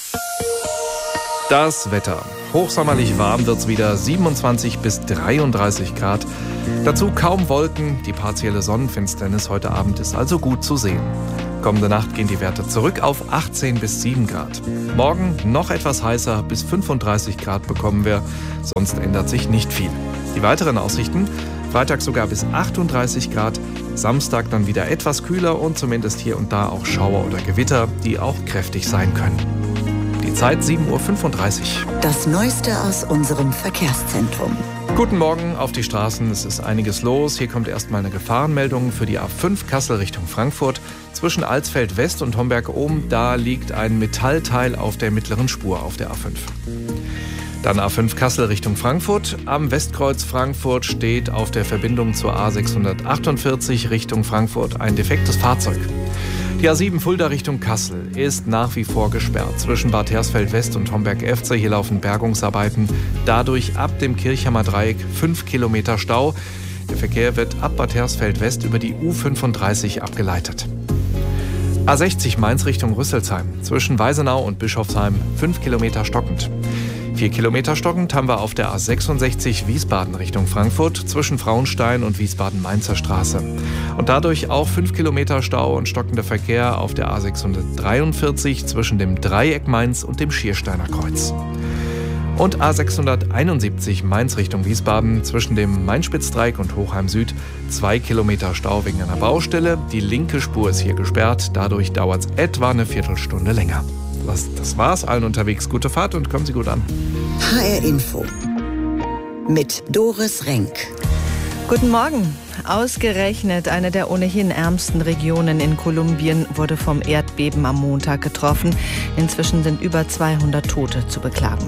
Das Wetter. Hochsommerlich warm wird's wieder, siebenundzwanzig bis dreiunddreißig Grad. Dazu kaum Wolken, die partielle Sonnenfinsternis heute Abend ist also gut zu sehen. Kommende Nacht gehen die Werte zurück auf achtzehn bis sieben Grad. Morgen noch etwas heißer, bis fünfunddreißig Grad bekommen wir, sonst ändert sich nicht viel. Die weiteren Aussichten: Freitag sogar bis achtunddreißig Grad, Samstag dann wieder etwas kühler und zumindest hier und da auch Schauer oder Gewitter, die auch kräftig sein können. Die Zeit sieben Uhr fünfunddreißig. Das Neueste aus unserem Verkehrszentrum. Guten Morgen auf die Straßen. Es ist einiges los. Hier kommt erstmal eine Gefahrenmeldung für die A fünf Kassel Richtung Frankfurt. Zwischen Alsfeld West und Homberg-Ohm, da liegt ein Metallteil auf der mittleren Spur auf der A fünf. Dann A fünf Kassel Richtung Frankfurt. Am Westkreuz Frankfurt steht auf der Verbindung zur A sechshundertachtundvierzig Richtung Frankfurt ein defektes Fahrzeug. Die A sieben Fulda Richtung Kassel ist nach wie vor gesperrt. Zwischen Bad Hersfeld West und Homberg-Efze, hier laufen Bergungsarbeiten. Dadurch ab dem Kirchhammer Dreieck fünf Kilometer Stau. Der Verkehr wird ab Bad Hersfeld West über die U fünfunddreißig abgeleitet. A sechzig Mainz Richtung Rüsselsheim. Zwischen Weisenau und Bischofsheim fünf Kilometer stockend. vier Kilometer stockend haben wir auf der A sechsundsechzig Wiesbaden Richtung Frankfurt zwischen Frauenstein und Wiesbaden-Mainzer Straße. Und dadurch auch fünf Kilometer Stau und stockender Verkehr auf der A sechshundertdreiundvierzig zwischen dem Dreieck Mainz und dem Schiersteiner Kreuz. Und A sechshunderteinundsiebzig Mainz Richtung Wiesbaden zwischen dem Mainspitzdreieck und Hochheim Süd zwei Kilometer Stau wegen einer Baustelle. Die linke Spur ist hier gesperrt, dadurch dauert es etwa eine Viertelstunde länger. Das, das war's, allen unterwegs gute Fahrt und kommen Sie gut an. H R Info mit Doris Renk. Guten Morgen. Ausgerechnet eine der ohnehin ärmsten Regionen in Kolumbien wurde vom Erdbeben am Montag getroffen. Inzwischen sind über zweihundert Tote zu beklagen.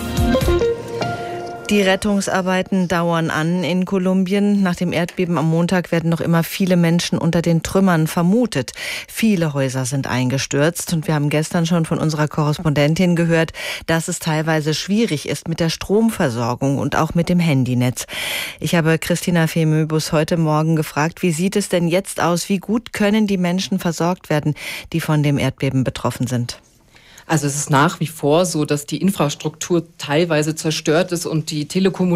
Die Rettungsarbeiten dauern an in Kolumbien. Nach dem Erdbeben am Montag werden noch immer viele Menschen unter den Trümmern vermutet. Viele Häuser sind eingestürzt und wir haben gestern schon von unserer Korrespondentin gehört, dass es teilweise schwierig ist mit der Stromversorgung und auch mit dem Handynetz. Ich habe Christina Femöbus heute Morgen gefragt, wie sieht es denn jetzt aus? Wie gut können die Menschen versorgt werden, die von dem Erdbeben betroffen sind? Also es ist nach wie vor so, dass die Infrastruktur teilweise zerstört ist und die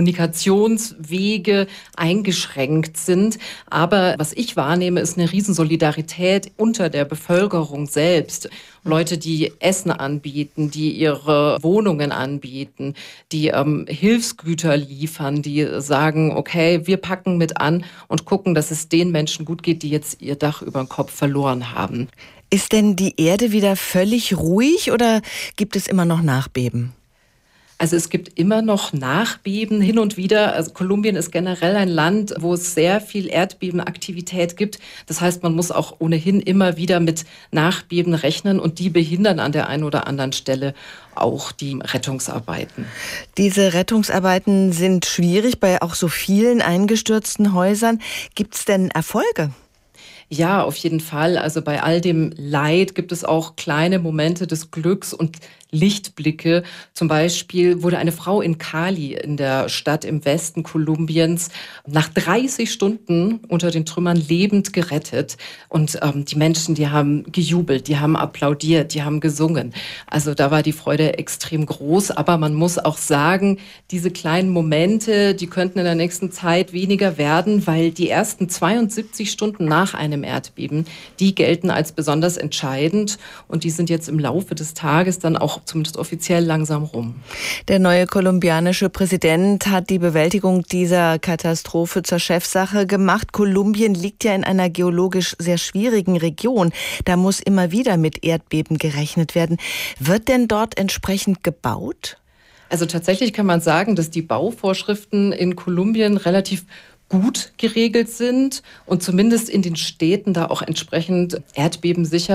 Telekommunikationswege eingeschränkt sind. Aber was ich wahrnehme, ist eine Riesensolidarität unter der Bevölkerung selbst. Leute, die Essen anbieten, die ihre Wohnungen anbieten, die ähm, Hilfsgüter liefern, die sagen, okay, wir packen mit an und gucken, dass es den Menschen gut geht, die jetzt ihr Dach über den Kopf verloren haben. Ist denn die Erde wieder völlig ruhig oder gibt es immer noch Nachbeben? Also es gibt immer noch Nachbeben hin und wieder. Also Kolumbien ist generell ein Land, wo es sehr viel Erdbebenaktivität gibt. Das heißt, man muss auch ohnehin immer wieder mit Nachbeben rechnen und die behindern an der einen oder anderen Stelle auch die Rettungsarbeiten. Diese Rettungsarbeiten sind schwierig bei auch so vielen eingestürzten Häusern. Gibt es denn Erfolge? Ja, auf jeden Fall. Also bei all dem Leid gibt es auch kleine Momente des Glücks und Lichtblicke. Zum Beispiel wurde eine Frau in Cali, in der Stadt im Westen Kolumbiens, nach dreißig Stunden unter den Trümmern lebend gerettet. Und ähm, die Menschen, die haben gejubelt, die haben applaudiert, die haben gesungen. Also da war die Freude extrem groß. Aber man muss auch sagen, diese kleinen Momente, die könnten in der nächsten Zeit weniger werden, weil die ersten zweiundsiebzig Stunden nach einem Erdbeben, die gelten als besonders entscheidend. Und die sind jetzt im Laufe des Tages dann auch zumindest offiziell langsam rum. Der neue kolumbianische Präsident hat die Bewältigung dieser Katastrophe zur Chefsache gemacht. Kolumbien liegt ja in einer geologisch sehr schwierigen Region. Da muss immer wieder mit Erdbeben gerechnet werden. Wird denn dort entsprechend gebaut? Also tatsächlich kann man sagen, dass die Bauvorschriften in Kolumbien relativ gut geregelt sind und zumindest in den Städten da auch entsprechend erdbebensicher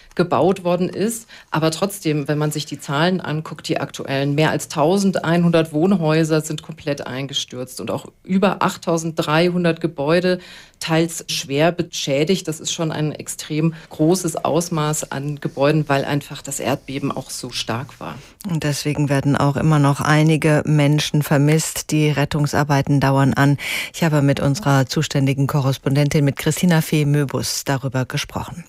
gebaut worden ist. Aber trotzdem, wenn man sich die Zahlen anguckt, die aktuellen, mehr als eintausendeinhundert Wohnhäuser sind komplett eingestürzt und auch über achttausenddreihundert Gebäude, teils schwer beschädigt. Das ist schon ein extrem großes Ausmaß an Gebäuden, weil einfach das Erdbeben auch so stark war. Und deswegen werden auch immer noch einige Menschen vermisst. Die Rettungsarbeiten dauern an. Ich habe mit unserer zuständigen Korrespondentin, mit Christina Fee-Möbus, darüber gesprochen.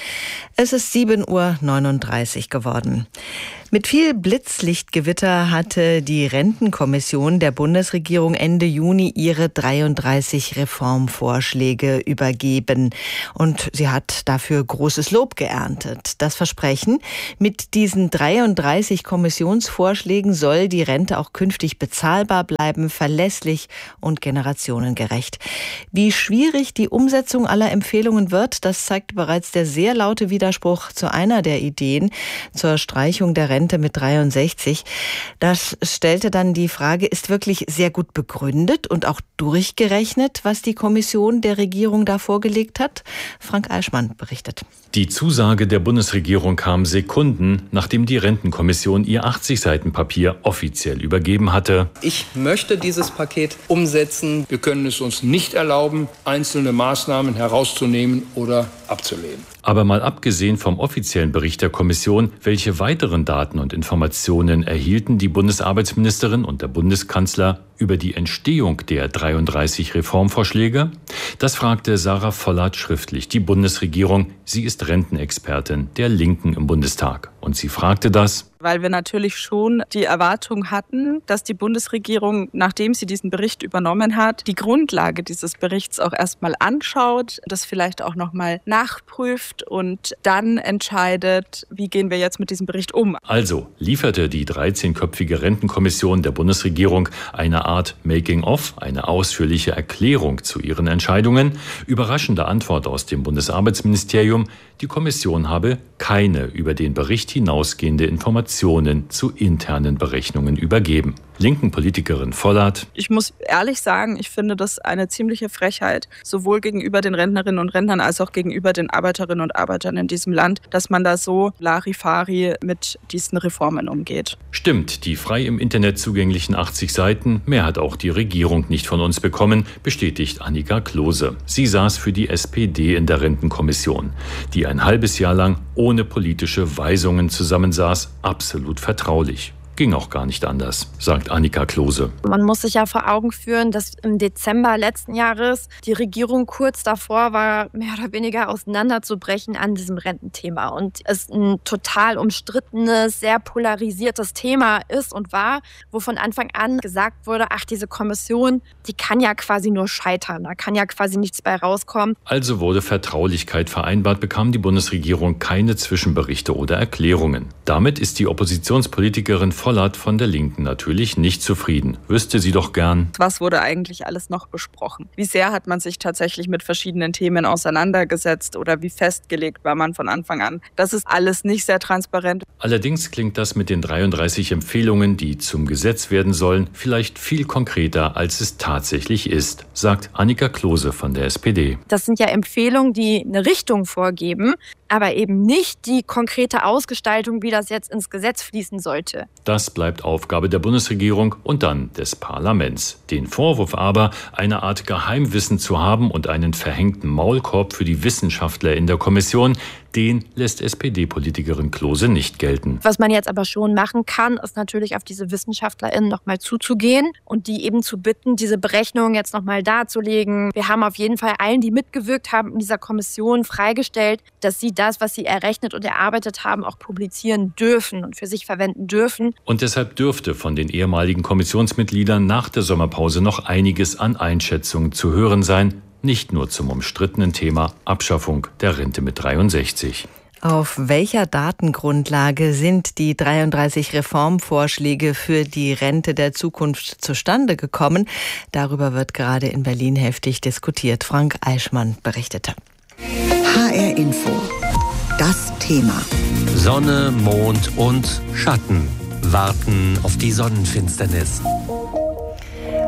Es ist sieben Uhr neununddreißig geworden. Mit viel Blitzlichtgewitter hatte die Rentenkommission der Bundesregierung Ende Juni ihre dreiunddreißig Reformvorschläge übergeben. Und sie hat dafür großes Lob geerntet. Das Versprechen: Mit diesen dreiunddreißig Kommissionsvorschlägen soll die Rente auch künftig bezahlbar bleiben, verlässlich und generationengerecht. Wie schwierig die Umsetzung aller Empfehlungen wird, das zeigt bereits der sehr laute Widerspruch zu einer der Ideen, zur Streichung der Rente mit dreiundsechzig. Das stellte dann die Frage, ist wirklich sehr gut begründet und auch durchgerechnet, was die Kommission der Regierung da vorgelegt hat? Frank Eichmann berichtet. Die Zusage der Bundesregierung kam Sekunden, nachdem die Rentenkommission ihr achtzig Seiten Papier offiziell übergeben hatte. Ich möchte dieses Paket umsetzen. Wir können es uns nicht erlauben, einzelne Maßnahmen herauszunehmen oder abzulehnen. Aber mal abgesehen vom offiziellen Bericht der Kommission, welche weiteren Daten und Informationen erhielten die Bundesarbeitsministerin und der Bundeskanzler über die Entstehung der dreiunddreißig Reformvorschläge? Das fragte Sarah Vollert schriftlich die Bundesregierung. Sie ist Rentenexpertin der Linken im Bundestag. Und sie fragte das, weil wir natürlich schon die Erwartung hatten, dass die Bundesregierung, nachdem sie diesen Bericht übernommen hat, die Grundlage dieses Berichts auch erstmal anschaut, das vielleicht auch nochmal nachprüft und dann entscheidet, wie gehen wir jetzt mit diesem Bericht um. Also lieferte die dreizehnköpfige Rentenkommission der Bundesregierung eine Art Making-of, eine ausführliche Erklärung zu ihren Entscheidungen. Überraschende Antwort aus dem Bundesarbeitsministerium: Die Kommission habe keine über den Bericht hinausgehende Informationen zu internen Berechnungen übergeben. Linken Politikerin Vollert: Ich muss ehrlich sagen, ich finde das eine ziemliche Frechheit, sowohl gegenüber den Rentnerinnen und Rentnern als auch gegenüber den Arbeiterinnen und Arbeitern in diesem Land, dass man da so Larifari mit diesen Reformen umgeht. Stimmt, die frei im Internet zugänglichen achtzig Seiten, mehr hat auch die Regierung nicht von uns bekommen, bestätigt Annika Klose. Sie saß für die S P D in der Rentenkommission, die ein halbes Jahr lang ohne politische Weisungen zusammensaß, absolut vertraulich. Ging auch gar nicht anders, sagt Annika Klose. Man muss sich ja vor Augen führen, dass im Dezember letzten Jahres die Regierung kurz davor war, mehr oder weniger auseinanderzubrechen an diesem Rententhema. Und es ein total umstrittenes, sehr polarisiertes Thema ist und war, wo von Anfang an gesagt wurde, ach, diese Kommission, die kann ja quasi nur scheitern, da kann ja quasi nichts bei rauskommen. Also wurde Vertraulichkeit vereinbart, bekam die Bundesregierung keine Zwischenberichte oder Erklärungen. Damit ist die Oppositionspolitikerin Vollert von der Linken natürlich nicht zufrieden. Wüsste sie doch gern. Was wurde eigentlich alles noch besprochen? Wie sehr hat man sich tatsächlich mit verschiedenen Themen auseinandergesetzt oder wie festgelegt war man von Anfang an? Das ist alles nicht sehr transparent. Allerdings klingt das mit den dreiunddreißig Empfehlungen, die zum Gesetz werden sollen, vielleicht viel konkreter, als es tatsächlich ist, sagt Annika Klose von der S P D. Das sind ja Empfehlungen, die eine Richtung vorgeben, aber eben nicht die konkrete Ausgestaltung, wie das jetzt ins Gesetz fließen sollte. Das bleibt Aufgabe der Bundesregierung und dann des Parlaments. Den Vorwurf aber, eine Art Geheimwissen zu haben und einen verhängten Maulkorb für die Wissenschaftler in der Kommission, den lässt S P D-Politikerin Klose nicht gelten. Was man jetzt aber schon machen kann, ist natürlich auf diese WissenschaftlerInnen nochmal zuzugehen und die eben zu bitten, diese Berechnungen jetzt nochmal darzulegen. Wir haben auf jeden Fall allen, die mitgewirkt haben in dieser Kommission, freigestellt, dass sie das, was sie errechnet und erarbeitet haben, auch publizieren dürfen und für sich verwenden dürfen. Und deshalb dürfte von den ehemaligen Kommissionsmitgliedern nach der Sommerpause noch einiges an Einschätzungen zu hören sein, nicht nur zum umstrittenen Thema Abschaffung der Rente mit dreiundsechzig. Auf welcher Datengrundlage sind die dreiunddreißig Reformvorschläge für die Rente der Zukunft zustande gekommen? Darüber wird gerade in Berlin heftig diskutiert. Frank Eichmann berichtete. H R Info. Das Thema. Sonne, Mond und Schatten warten auf die Sonnenfinsternis.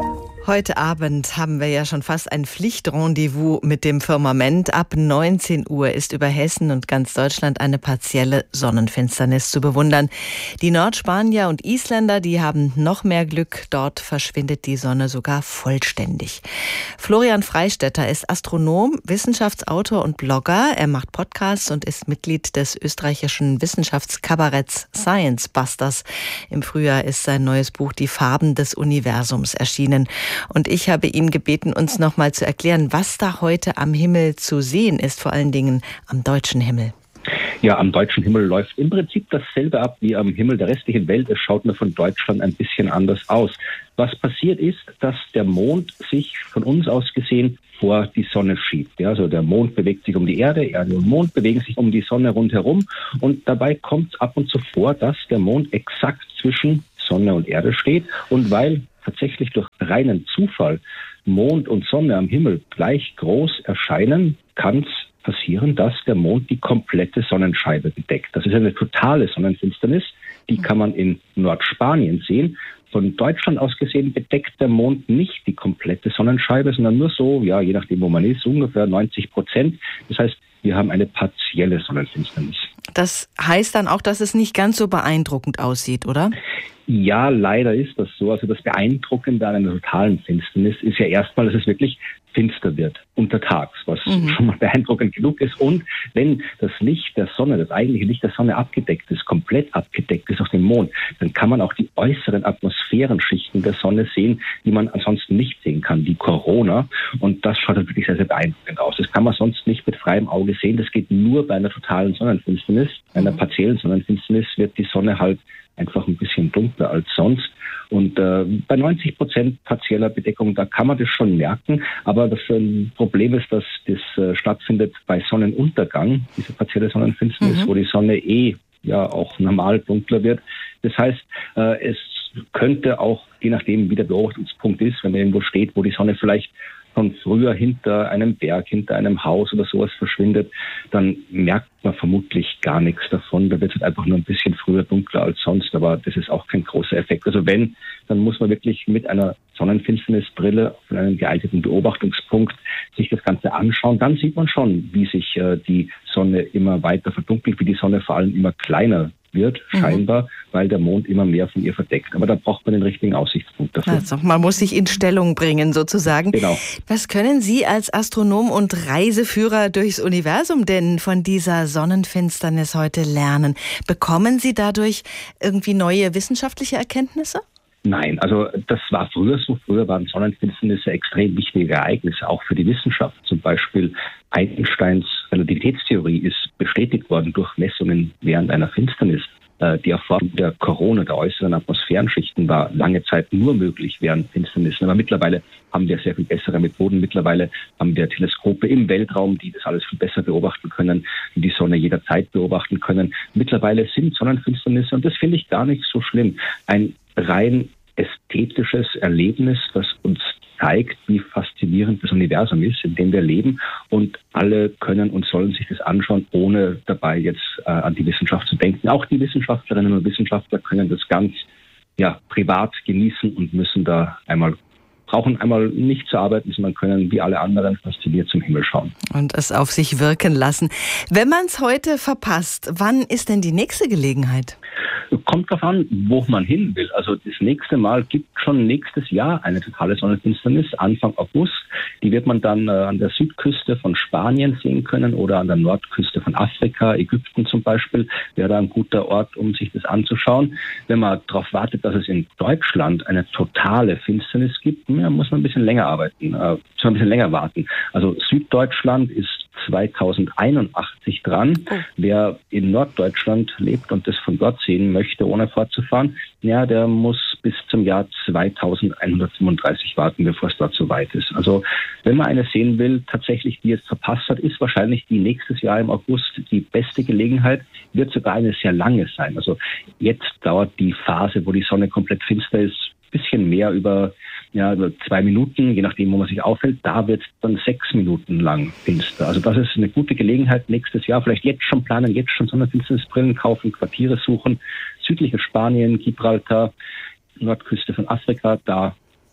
Heute Abend haben wir ja schon fast ein Pflichtrendezvous mit dem Firmament. Ab neunzehn Uhr ist über Hessen und ganz Deutschland eine partielle Sonnenfinsternis zu bewundern. Die Nordspanier und Isländer, die haben noch mehr Glück. Dort verschwindet die Sonne sogar vollständig. Florian Freistetter ist Astronom, Wissenschaftsautor und Blogger. Er macht Podcasts und ist Mitglied des österreichischen Wissenschaftskabaretts Science Busters. Im Frühjahr ist sein neues Buch Die Farben des Universums erschienen. Und ich habe ihn gebeten, uns noch mal zu erklären, was da heute am Himmel zu sehen ist, vor allen Dingen am deutschen Himmel. Ja, am deutschen Himmel läuft im Prinzip dasselbe ab wie am Himmel der restlichen Welt. Es schaut nur von Deutschland ein bisschen anders aus. Was passiert ist, dass der Mond sich von uns aus gesehen vor die Sonne schiebt. Ja, also der Mond bewegt sich um die Erde, Erde und Mond bewegen sich um die Sonne rundherum. Und dabei kommt es ab und zu vor, dass der Mond exakt zwischen Sonne und Erde steht. Und weil tatsächlich durch reinen Zufall Mond und Sonne am Himmel gleich groß erscheinen, kann es passieren, dass der Mond die komplette Sonnenscheibe bedeckt. Das ist eine totale Sonnenfinsternis, die kann man in Nordspanien sehen. Von Deutschland aus gesehen bedeckt der Mond nicht die komplette Sonnenscheibe, sondern nur so, ja, je nachdem, wo man ist, ungefähr neunzig Prozent. Das heißt, wir haben eine partielle Sonnenfinsternis. Das heißt dann auch, dass es nicht ganz so beeindruckend aussieht, oder? Ja, leider ist das so. Also das Beeindruckende an einer totalen Finsternis ist ja erstmal, dass es wirklich finster wird untertags, was mhm. schon mal beeindruckend genug ist. Und wenn das Licht der Sonne, das eigentliche Licht der Sonne abgedeckt ist, komplett abgedeckt ist auf dem Mond, dann kann man auch die äußeren Atmosphärenschichten der Sonne sehen, die man ansonsten nicht sehen kann, die Corona. Und das schaut wirklich sehr, sehr beeindruckend aus. Das kann man sonst nicht mit freiem Auge sehen. Das geht nur bei einer totalen Sonnenfinsternis. Bei einer partiellen Sonnenfinsternis wird die Sonne halt einfach ein bisschen dunkler als sonst. Und äh, bei neunzig Prozent partieller Bedeckung, da kann man das schon merken. Aber das äh, Problem ist, dass das äh, stattfindet bei Sonnenuntergang, diese partielle Sonnenfinsternis, mhm. wo die Sonne eh ja auch normal dunkler wird. Das heißt, äh, es könnte auch, je nachdem wie der Beobachtungspunkt ist, wenn man irgendwo steht, wo die Sonne vielleicht von früher hinter einem Berg, hinter einem Haus oder sowas verschwindet, dann merkt man vermutlich gar nichts davon. Da wird es einfach nur ein bisschen früher dunkler als sonst, aber das ist auch kein großer Effekt. Also wenn, dann muss man wirklich mit einer Sonnenfinsternisbrille von einem geeigneten Beobachtungspunkt sich das Ganze anschauen. Dann sieht man schon, wie sich äh, die Sonne immer weiter verdunkelt, wie die Sonne vor allem immer kleiner wird, scheinbar, mhm. weil der Mond immer mehr von ihr verdeckt. Aber da braucht man den richtigen Aussichtspunkt dafür. Also man muss sich in Stellung bringen, sozusagen. Genau. Was können Sie als Astronom und Reiseführer durchs Universum denn von dieser Sonnenfinsternis heute lernen? Bekommen Sie dadurch irgendwie neue wissenschaftliche Erkenntnisse? Nein, also das war früher so. Früher waren Sonnenfinsternisse extrem wichtige Ereignisse, auch für die Wissenschaft. Zum Beispiel Einsteins Relativitätstheorie ist bestätigt worden durch Messungen während einer Finsternis. Die Erforschung der Corona, der äußeren Atmosphärenschichten, war lange Zeit nur möglich während Finsternissen. Aber mittlerweile haben wir sehr viel bessere Methoden. Mittlerweile haben wir Teleskope im Weltraum, die das alles viel besser beobachten können, die die Sonne jederzeit beobachten können. Mittlerweile sind Sonnenfinsternisse, und das finde ich gar nicht so schlimm, ein rein ästhetisches Erlebnis, das uns zeigt, wie faszinierend das Universum ist, in dem wir leben. Und alle können und sollen sich das anschauen, ohne dabei jetzt äh, an die Wissenschaft zu denken. Auch die Wissenschaftlerinnen und Wissenschaftler können das ganz ja, privat genießen und müssen da einmal brauchen einmal nicht zu arbeiten, sondern können wie alle anderen fasziniert zum Himmel schauen. Und es auf sich wirken lassen. Wenn man es heute verpasst, wann ist denn die nächste Gelegenheit? Kommt drauf an, wo man hin will. Also das nächste Mal gibt schon nächstes Jahr eine totale Sonnenfinsternis, Anfang August. Die wird man dann äh, an der Südküste von Spanien sehen können oder an der Nordküste von Afrika, Ägypten zum Beispiel, wäre da ein guter Ort, um sich das anzuschauen. Wenn man darauf wartet, dass es in Deutschland eine totale Finsternis gibt, ja, muss man ein bisschen länger arbeiten, äh, muss man ein bisschen länger warten. Also Süddeutschland ist zweitausendeinundachtzig dran. Oh. Wer in Norddeutschland lebt und das von dort sehen möchte, ohne fortzufahren, ja, der muss bis zum Jahr zweitausendeinhundertfünfunddreißig warten, bevor es dort so weit ist. Also wenn man eine sehen will, tatsächlich, die jetzt verpasst hat, ist wahrscheinlich die nächstes Jahr im August die beste Gelegenheit, wird sogar eine sehr lange sein. Also jetzt dauert die Phase, wo die Sonne komplett finster ist, ein bisschen mehr über ja, über zwei Minuten, je nachdem, wo man sich aufhält. Da wird es dann sechs Minuten lang finster. Also das ist eine gute Gelegenheit, nächstes Jahr vielleicht jetzt schon planen, jetzt schon Sonnenfinsternisbrillen kaufen, Quartiere suchen, südliches Spanien, Gibraltar, Nordküste von Afrika, da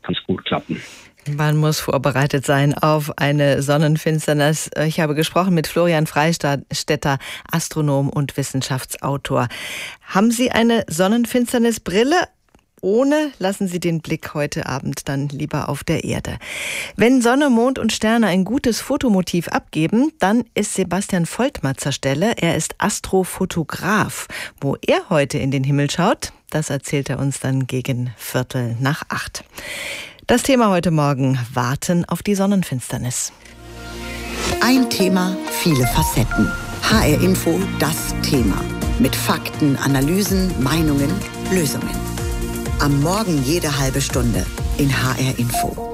kann es gut klappen. Man muss vorbereitet sein auf eine Sonnenfinsternis. Ich habe gesprochen mit Florian Freistetter, Astronom und Wissenschaftsautor. Haben Sie eine Sonnenfinsternisbrille? Ohne lassen Sie den Blick heute Abend dann lieber auf der Erde. Wenn Sonne, Mond und Sterne ein gutes Fotomotiv abgeben, dann ist Sebastian Voltmer zur Stelle. Er ist Astrofotograf. Wo er heute in den Himmel schaut, das erzählt er uns dann gegen Viertel nach acht. Das Thema heute Morgen: Warten auf die Sonnenfinsternis. Ein Thema, viele Facetten. H R Info, das Thema. Mit Fakten, Analysen, Meinungen, Lösungen. Am Morgen jede halbe Stunde in H R Info.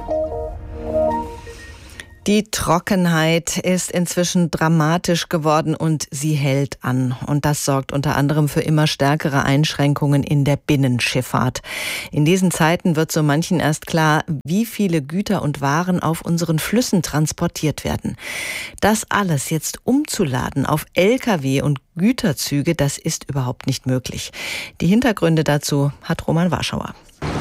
Die Trockenheit ist inzwischen dramatisch geworden und sie hält an. Und das sorgt unter anderem für immer stärkere Einschränkungen in der Binnenschifffahrt. In diesen Zeiten wird so manchen erst klar, wie viele Güter und Waren auf unseren Flüssen transportiert werden. Das alles jetzt umzuladen auf L K W und Güterzüge, das ist überhaupt nicht möglich. Die Hintergründe dazu hat Roman Warschauer.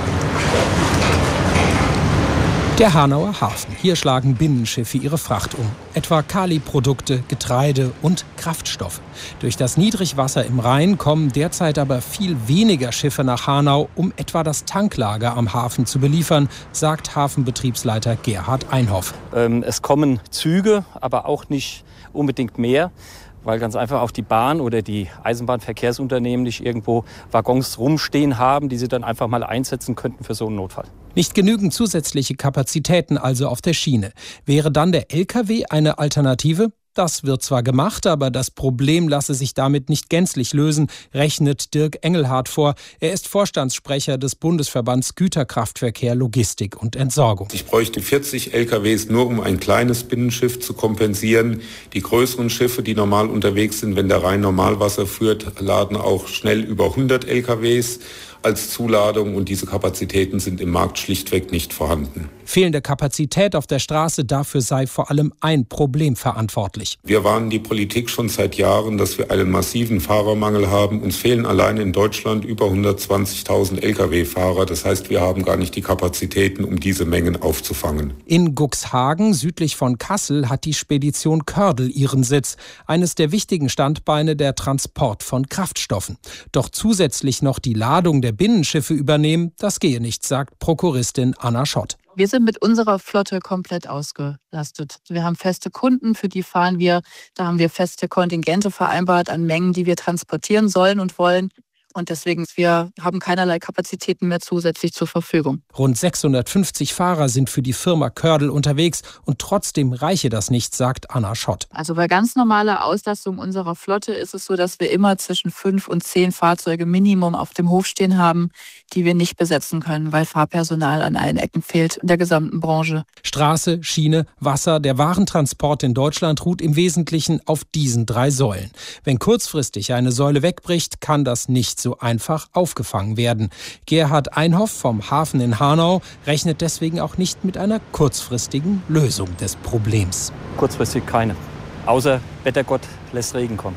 Der Hanauer Hafen. Hier schlagen Binnenschiffe ihre Fracht um. Etwa Kaliprodukte, Getreide und Kraftstoffe. Durch das Niedrigwasser im Rhein kommen derzeit aber viel weniger Schiffe nach Hanau, um etwa das Tanklager am Hafen zu beliefern, sagt Hafenbetriebsleiter Gerhard Einhoff. Ähm, es kommen Züge, aber auch nicht unbedingt mehr, weil ganz einfach auch die Bahn oder die Eisenbahnverkehrsunternehmen nicht irgendwo Waggons rumstehen haben, die sie dann einfach mal einsetzen könnten für so einen Notfall. Nicht genügend zusätzliche Kapazitäten also auf der Schiene. Wäre dann der L K W eine Alternative? Das wird zwar gemacht, aber das Problem lasse sich damit nicht gänzlich lösen, rechnet Dirk Engelhardt vor. Er ist Vorstandssprecher des Bundesverbands Güterkraftverkehr, Logistik und Entsorgung. Ich bräuchte vierzig L K Ws nur, um ein kleines Binnenschiff zu kompensieren. Die größeren Schiffe, die normal unterwegs sind, wenn der Rhein Normalwasser führt, laden auch schnell über hundert L K Ws als Zuladung, und diese Kapazitäten sind im Markt schlichtweg nicht vorhanden. Fehlende Kapazität auf der Straße, dafür sei vor allem ein Problem verantwortlich. Wir warnen die Politik schon seit Jahren, dass wir einen massiven Fahrermangel haben. Uns fehlen allein in Deutschland über hundertzwanzigtausend L K W-Fahrer. Das heißt, wir haben gar nicht die Kapazitäten, um diese Mengen aufzufangen. In Cuxhagen, südlich von Kassel, hat die Spedition Kördel ihren Sitz. Eines der wichtigen Standbeine der Transport von Kraftstoffen. Doch zusätzlich noch die Ladung der Binnenschiffe übernehmen, das gehe nicht, sagt Prokuristin Anna Schott. Wir sind mit unserer Flotte komplett ausgelastet. Wir haben feste Kunden, für die fahren wir. Da haben wir feste Kontingente vereinbart an Mengen, die wir transportieren sollen und wollen. Und deswegen, wir haben keinerlei Kapazitäten mehr zusätzlich zur Verfügung. Rund sechshundertfünfzig Fahrer sind für die Firma Kördel unterwegs und trotzdem reiche das nicht, sagt Anna Schott. Also bei ganz normaler Auslastung unserer Flotte ist es so, dass wir immer zwischen fünf und zehn Fahrzeuge Minimum auf dem Hof stehen haben, die wir nicht besetzen können, weil Fahrpersonal an allen Ecken fehlt in der gesamten Branche. Straße, Schiene, Wasser, der Warentransport in Deutschland ruht im Wesentlichen auf diesen drei Säulen. Wenn kurzfristig eine Säule wegbricht, kann das nicht so einfach aufgefangen werden. Gerhard Einhoff vom Hafen in Hanau rechnet deswegen auch nicht mit einer kurzfristigen Lösung des Problems. Kurzfristig keine. Außer Wettergott lässt Regen kommen.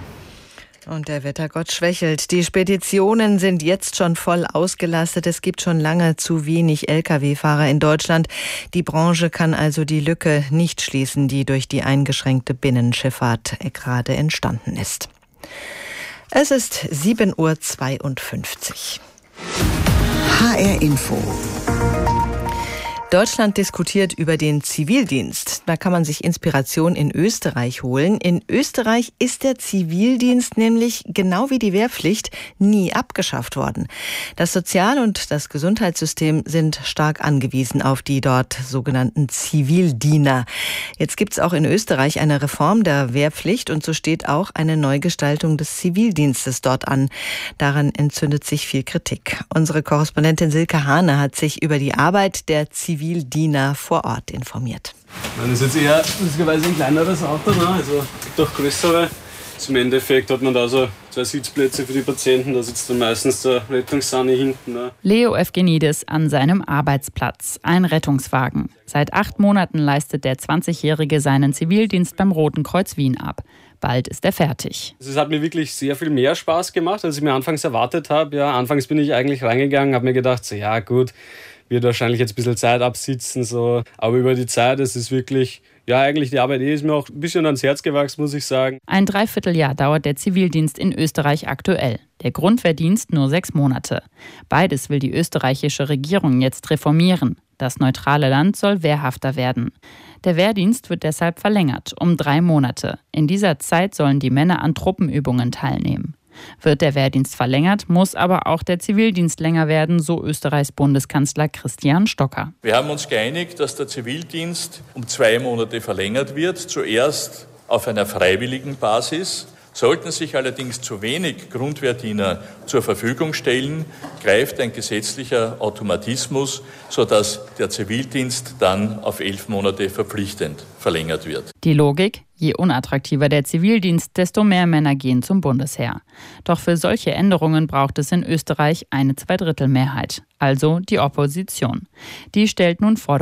Und der Wettergott schwächelt. Die Speditionen sind jetzt schon voll ausgelastet. Es gibt schon lange zu wenig L K W-Fahrer in Deutschland. Die Branche kann also die Lücke nicht schließen, die durch die eingeschränkte Binnenschifffahrt gerade entstanden ist. Es ist sieben Uhr zweiundfünfzig. H R Info. Deutschland diskutiert über den Zivildienst. Da kann man sich Inspiration in Österreich holen. In Österreich ist der Zivildienst nämlich genau wie die Wehrpflicht nie abgeschafft worden. Das Sozial- und das Gesundheitssystem sind stark angewiesen auf die dort sogenannten Zivildiener. Jetzt gibt es auch in Österreich eine Reform der Wehrpflicht und so steht auch eine Neugestaltung des Zivildienstes dort an. Daran entzündet sich viel Kritik. Unsere Korrespondentin Silke Hane hat sich über die Arbeit der Zivildiener Zivildiener vor Ort informiert. Das ist jetzt eher lustigerweise ein kleineres Auto, ne? Also gibt auch größere. Also im Endeffekt hat man da so zwei Sitzplätze für die Patienten, da sitzt dann meistens der Rettungssahne hinten. Ne? Leo Evgenidis an seinem Arbeitsplatz, ein Rettungswagen. Seit acht Monaten leistet der zwanzigjährige seinen Zivildienst beim Roten Kreuz Wien ab. Bald ist er fertig. Es hat mir wirklich sehr viel mehr Spaß gemacht, als ich mir anfangs erwartet habe. Ja, anfangs bin ich eigentlich reingegangen, habe mir gedacht, so, ja gut, wird wahrscheinlich jetzt ein bisschen Zeit absitzen. So. Aber über die Zeit, es ist wirklich, ja eigentlich die Arbeit ist mir auch ein bisschen ans Herz gewachsen, muss ich sagen. Ein Dreivierteljahr dauert der Zivildienst in Österreich aktuell. Der Grundwehrdienst nur sechs Monate. Beides will die österreichische Regierung jetzt reformieren. Das neutrale Land soll wehrhafter werden. Der Wehrdienst wird deshalb verlängert um drei Monate. In dieser Zeit sollen die Männer an Truppenübungen teilnehmen. Wird der Wehrdienst verlängert, muss aber auch der Zivildienst länger werden, so Österreichs Bundeskanzler Christian Stocker. Wir haben uns geeinigt, dass der Zivildienst um zwei Monate verlängert wird. Zuerst auf einer freiwilligen Basis. Sollten sich allerdings zu wenig Grundwehrdiener zur Verfügung stellen, greift ein gesetzlicher Automatismus, sodass der Zivildienst dann auf elf Monate verpflichtend verlängert wird. Die Logik: Je unattraktiver der Zivildienst, desto mehr Männer gehen zum Bundesheer. Doch für solche Änderungen braucht es in Österreich eine Zweidrittelmehrheit, also die Opposition. Die stellt nun Forderungen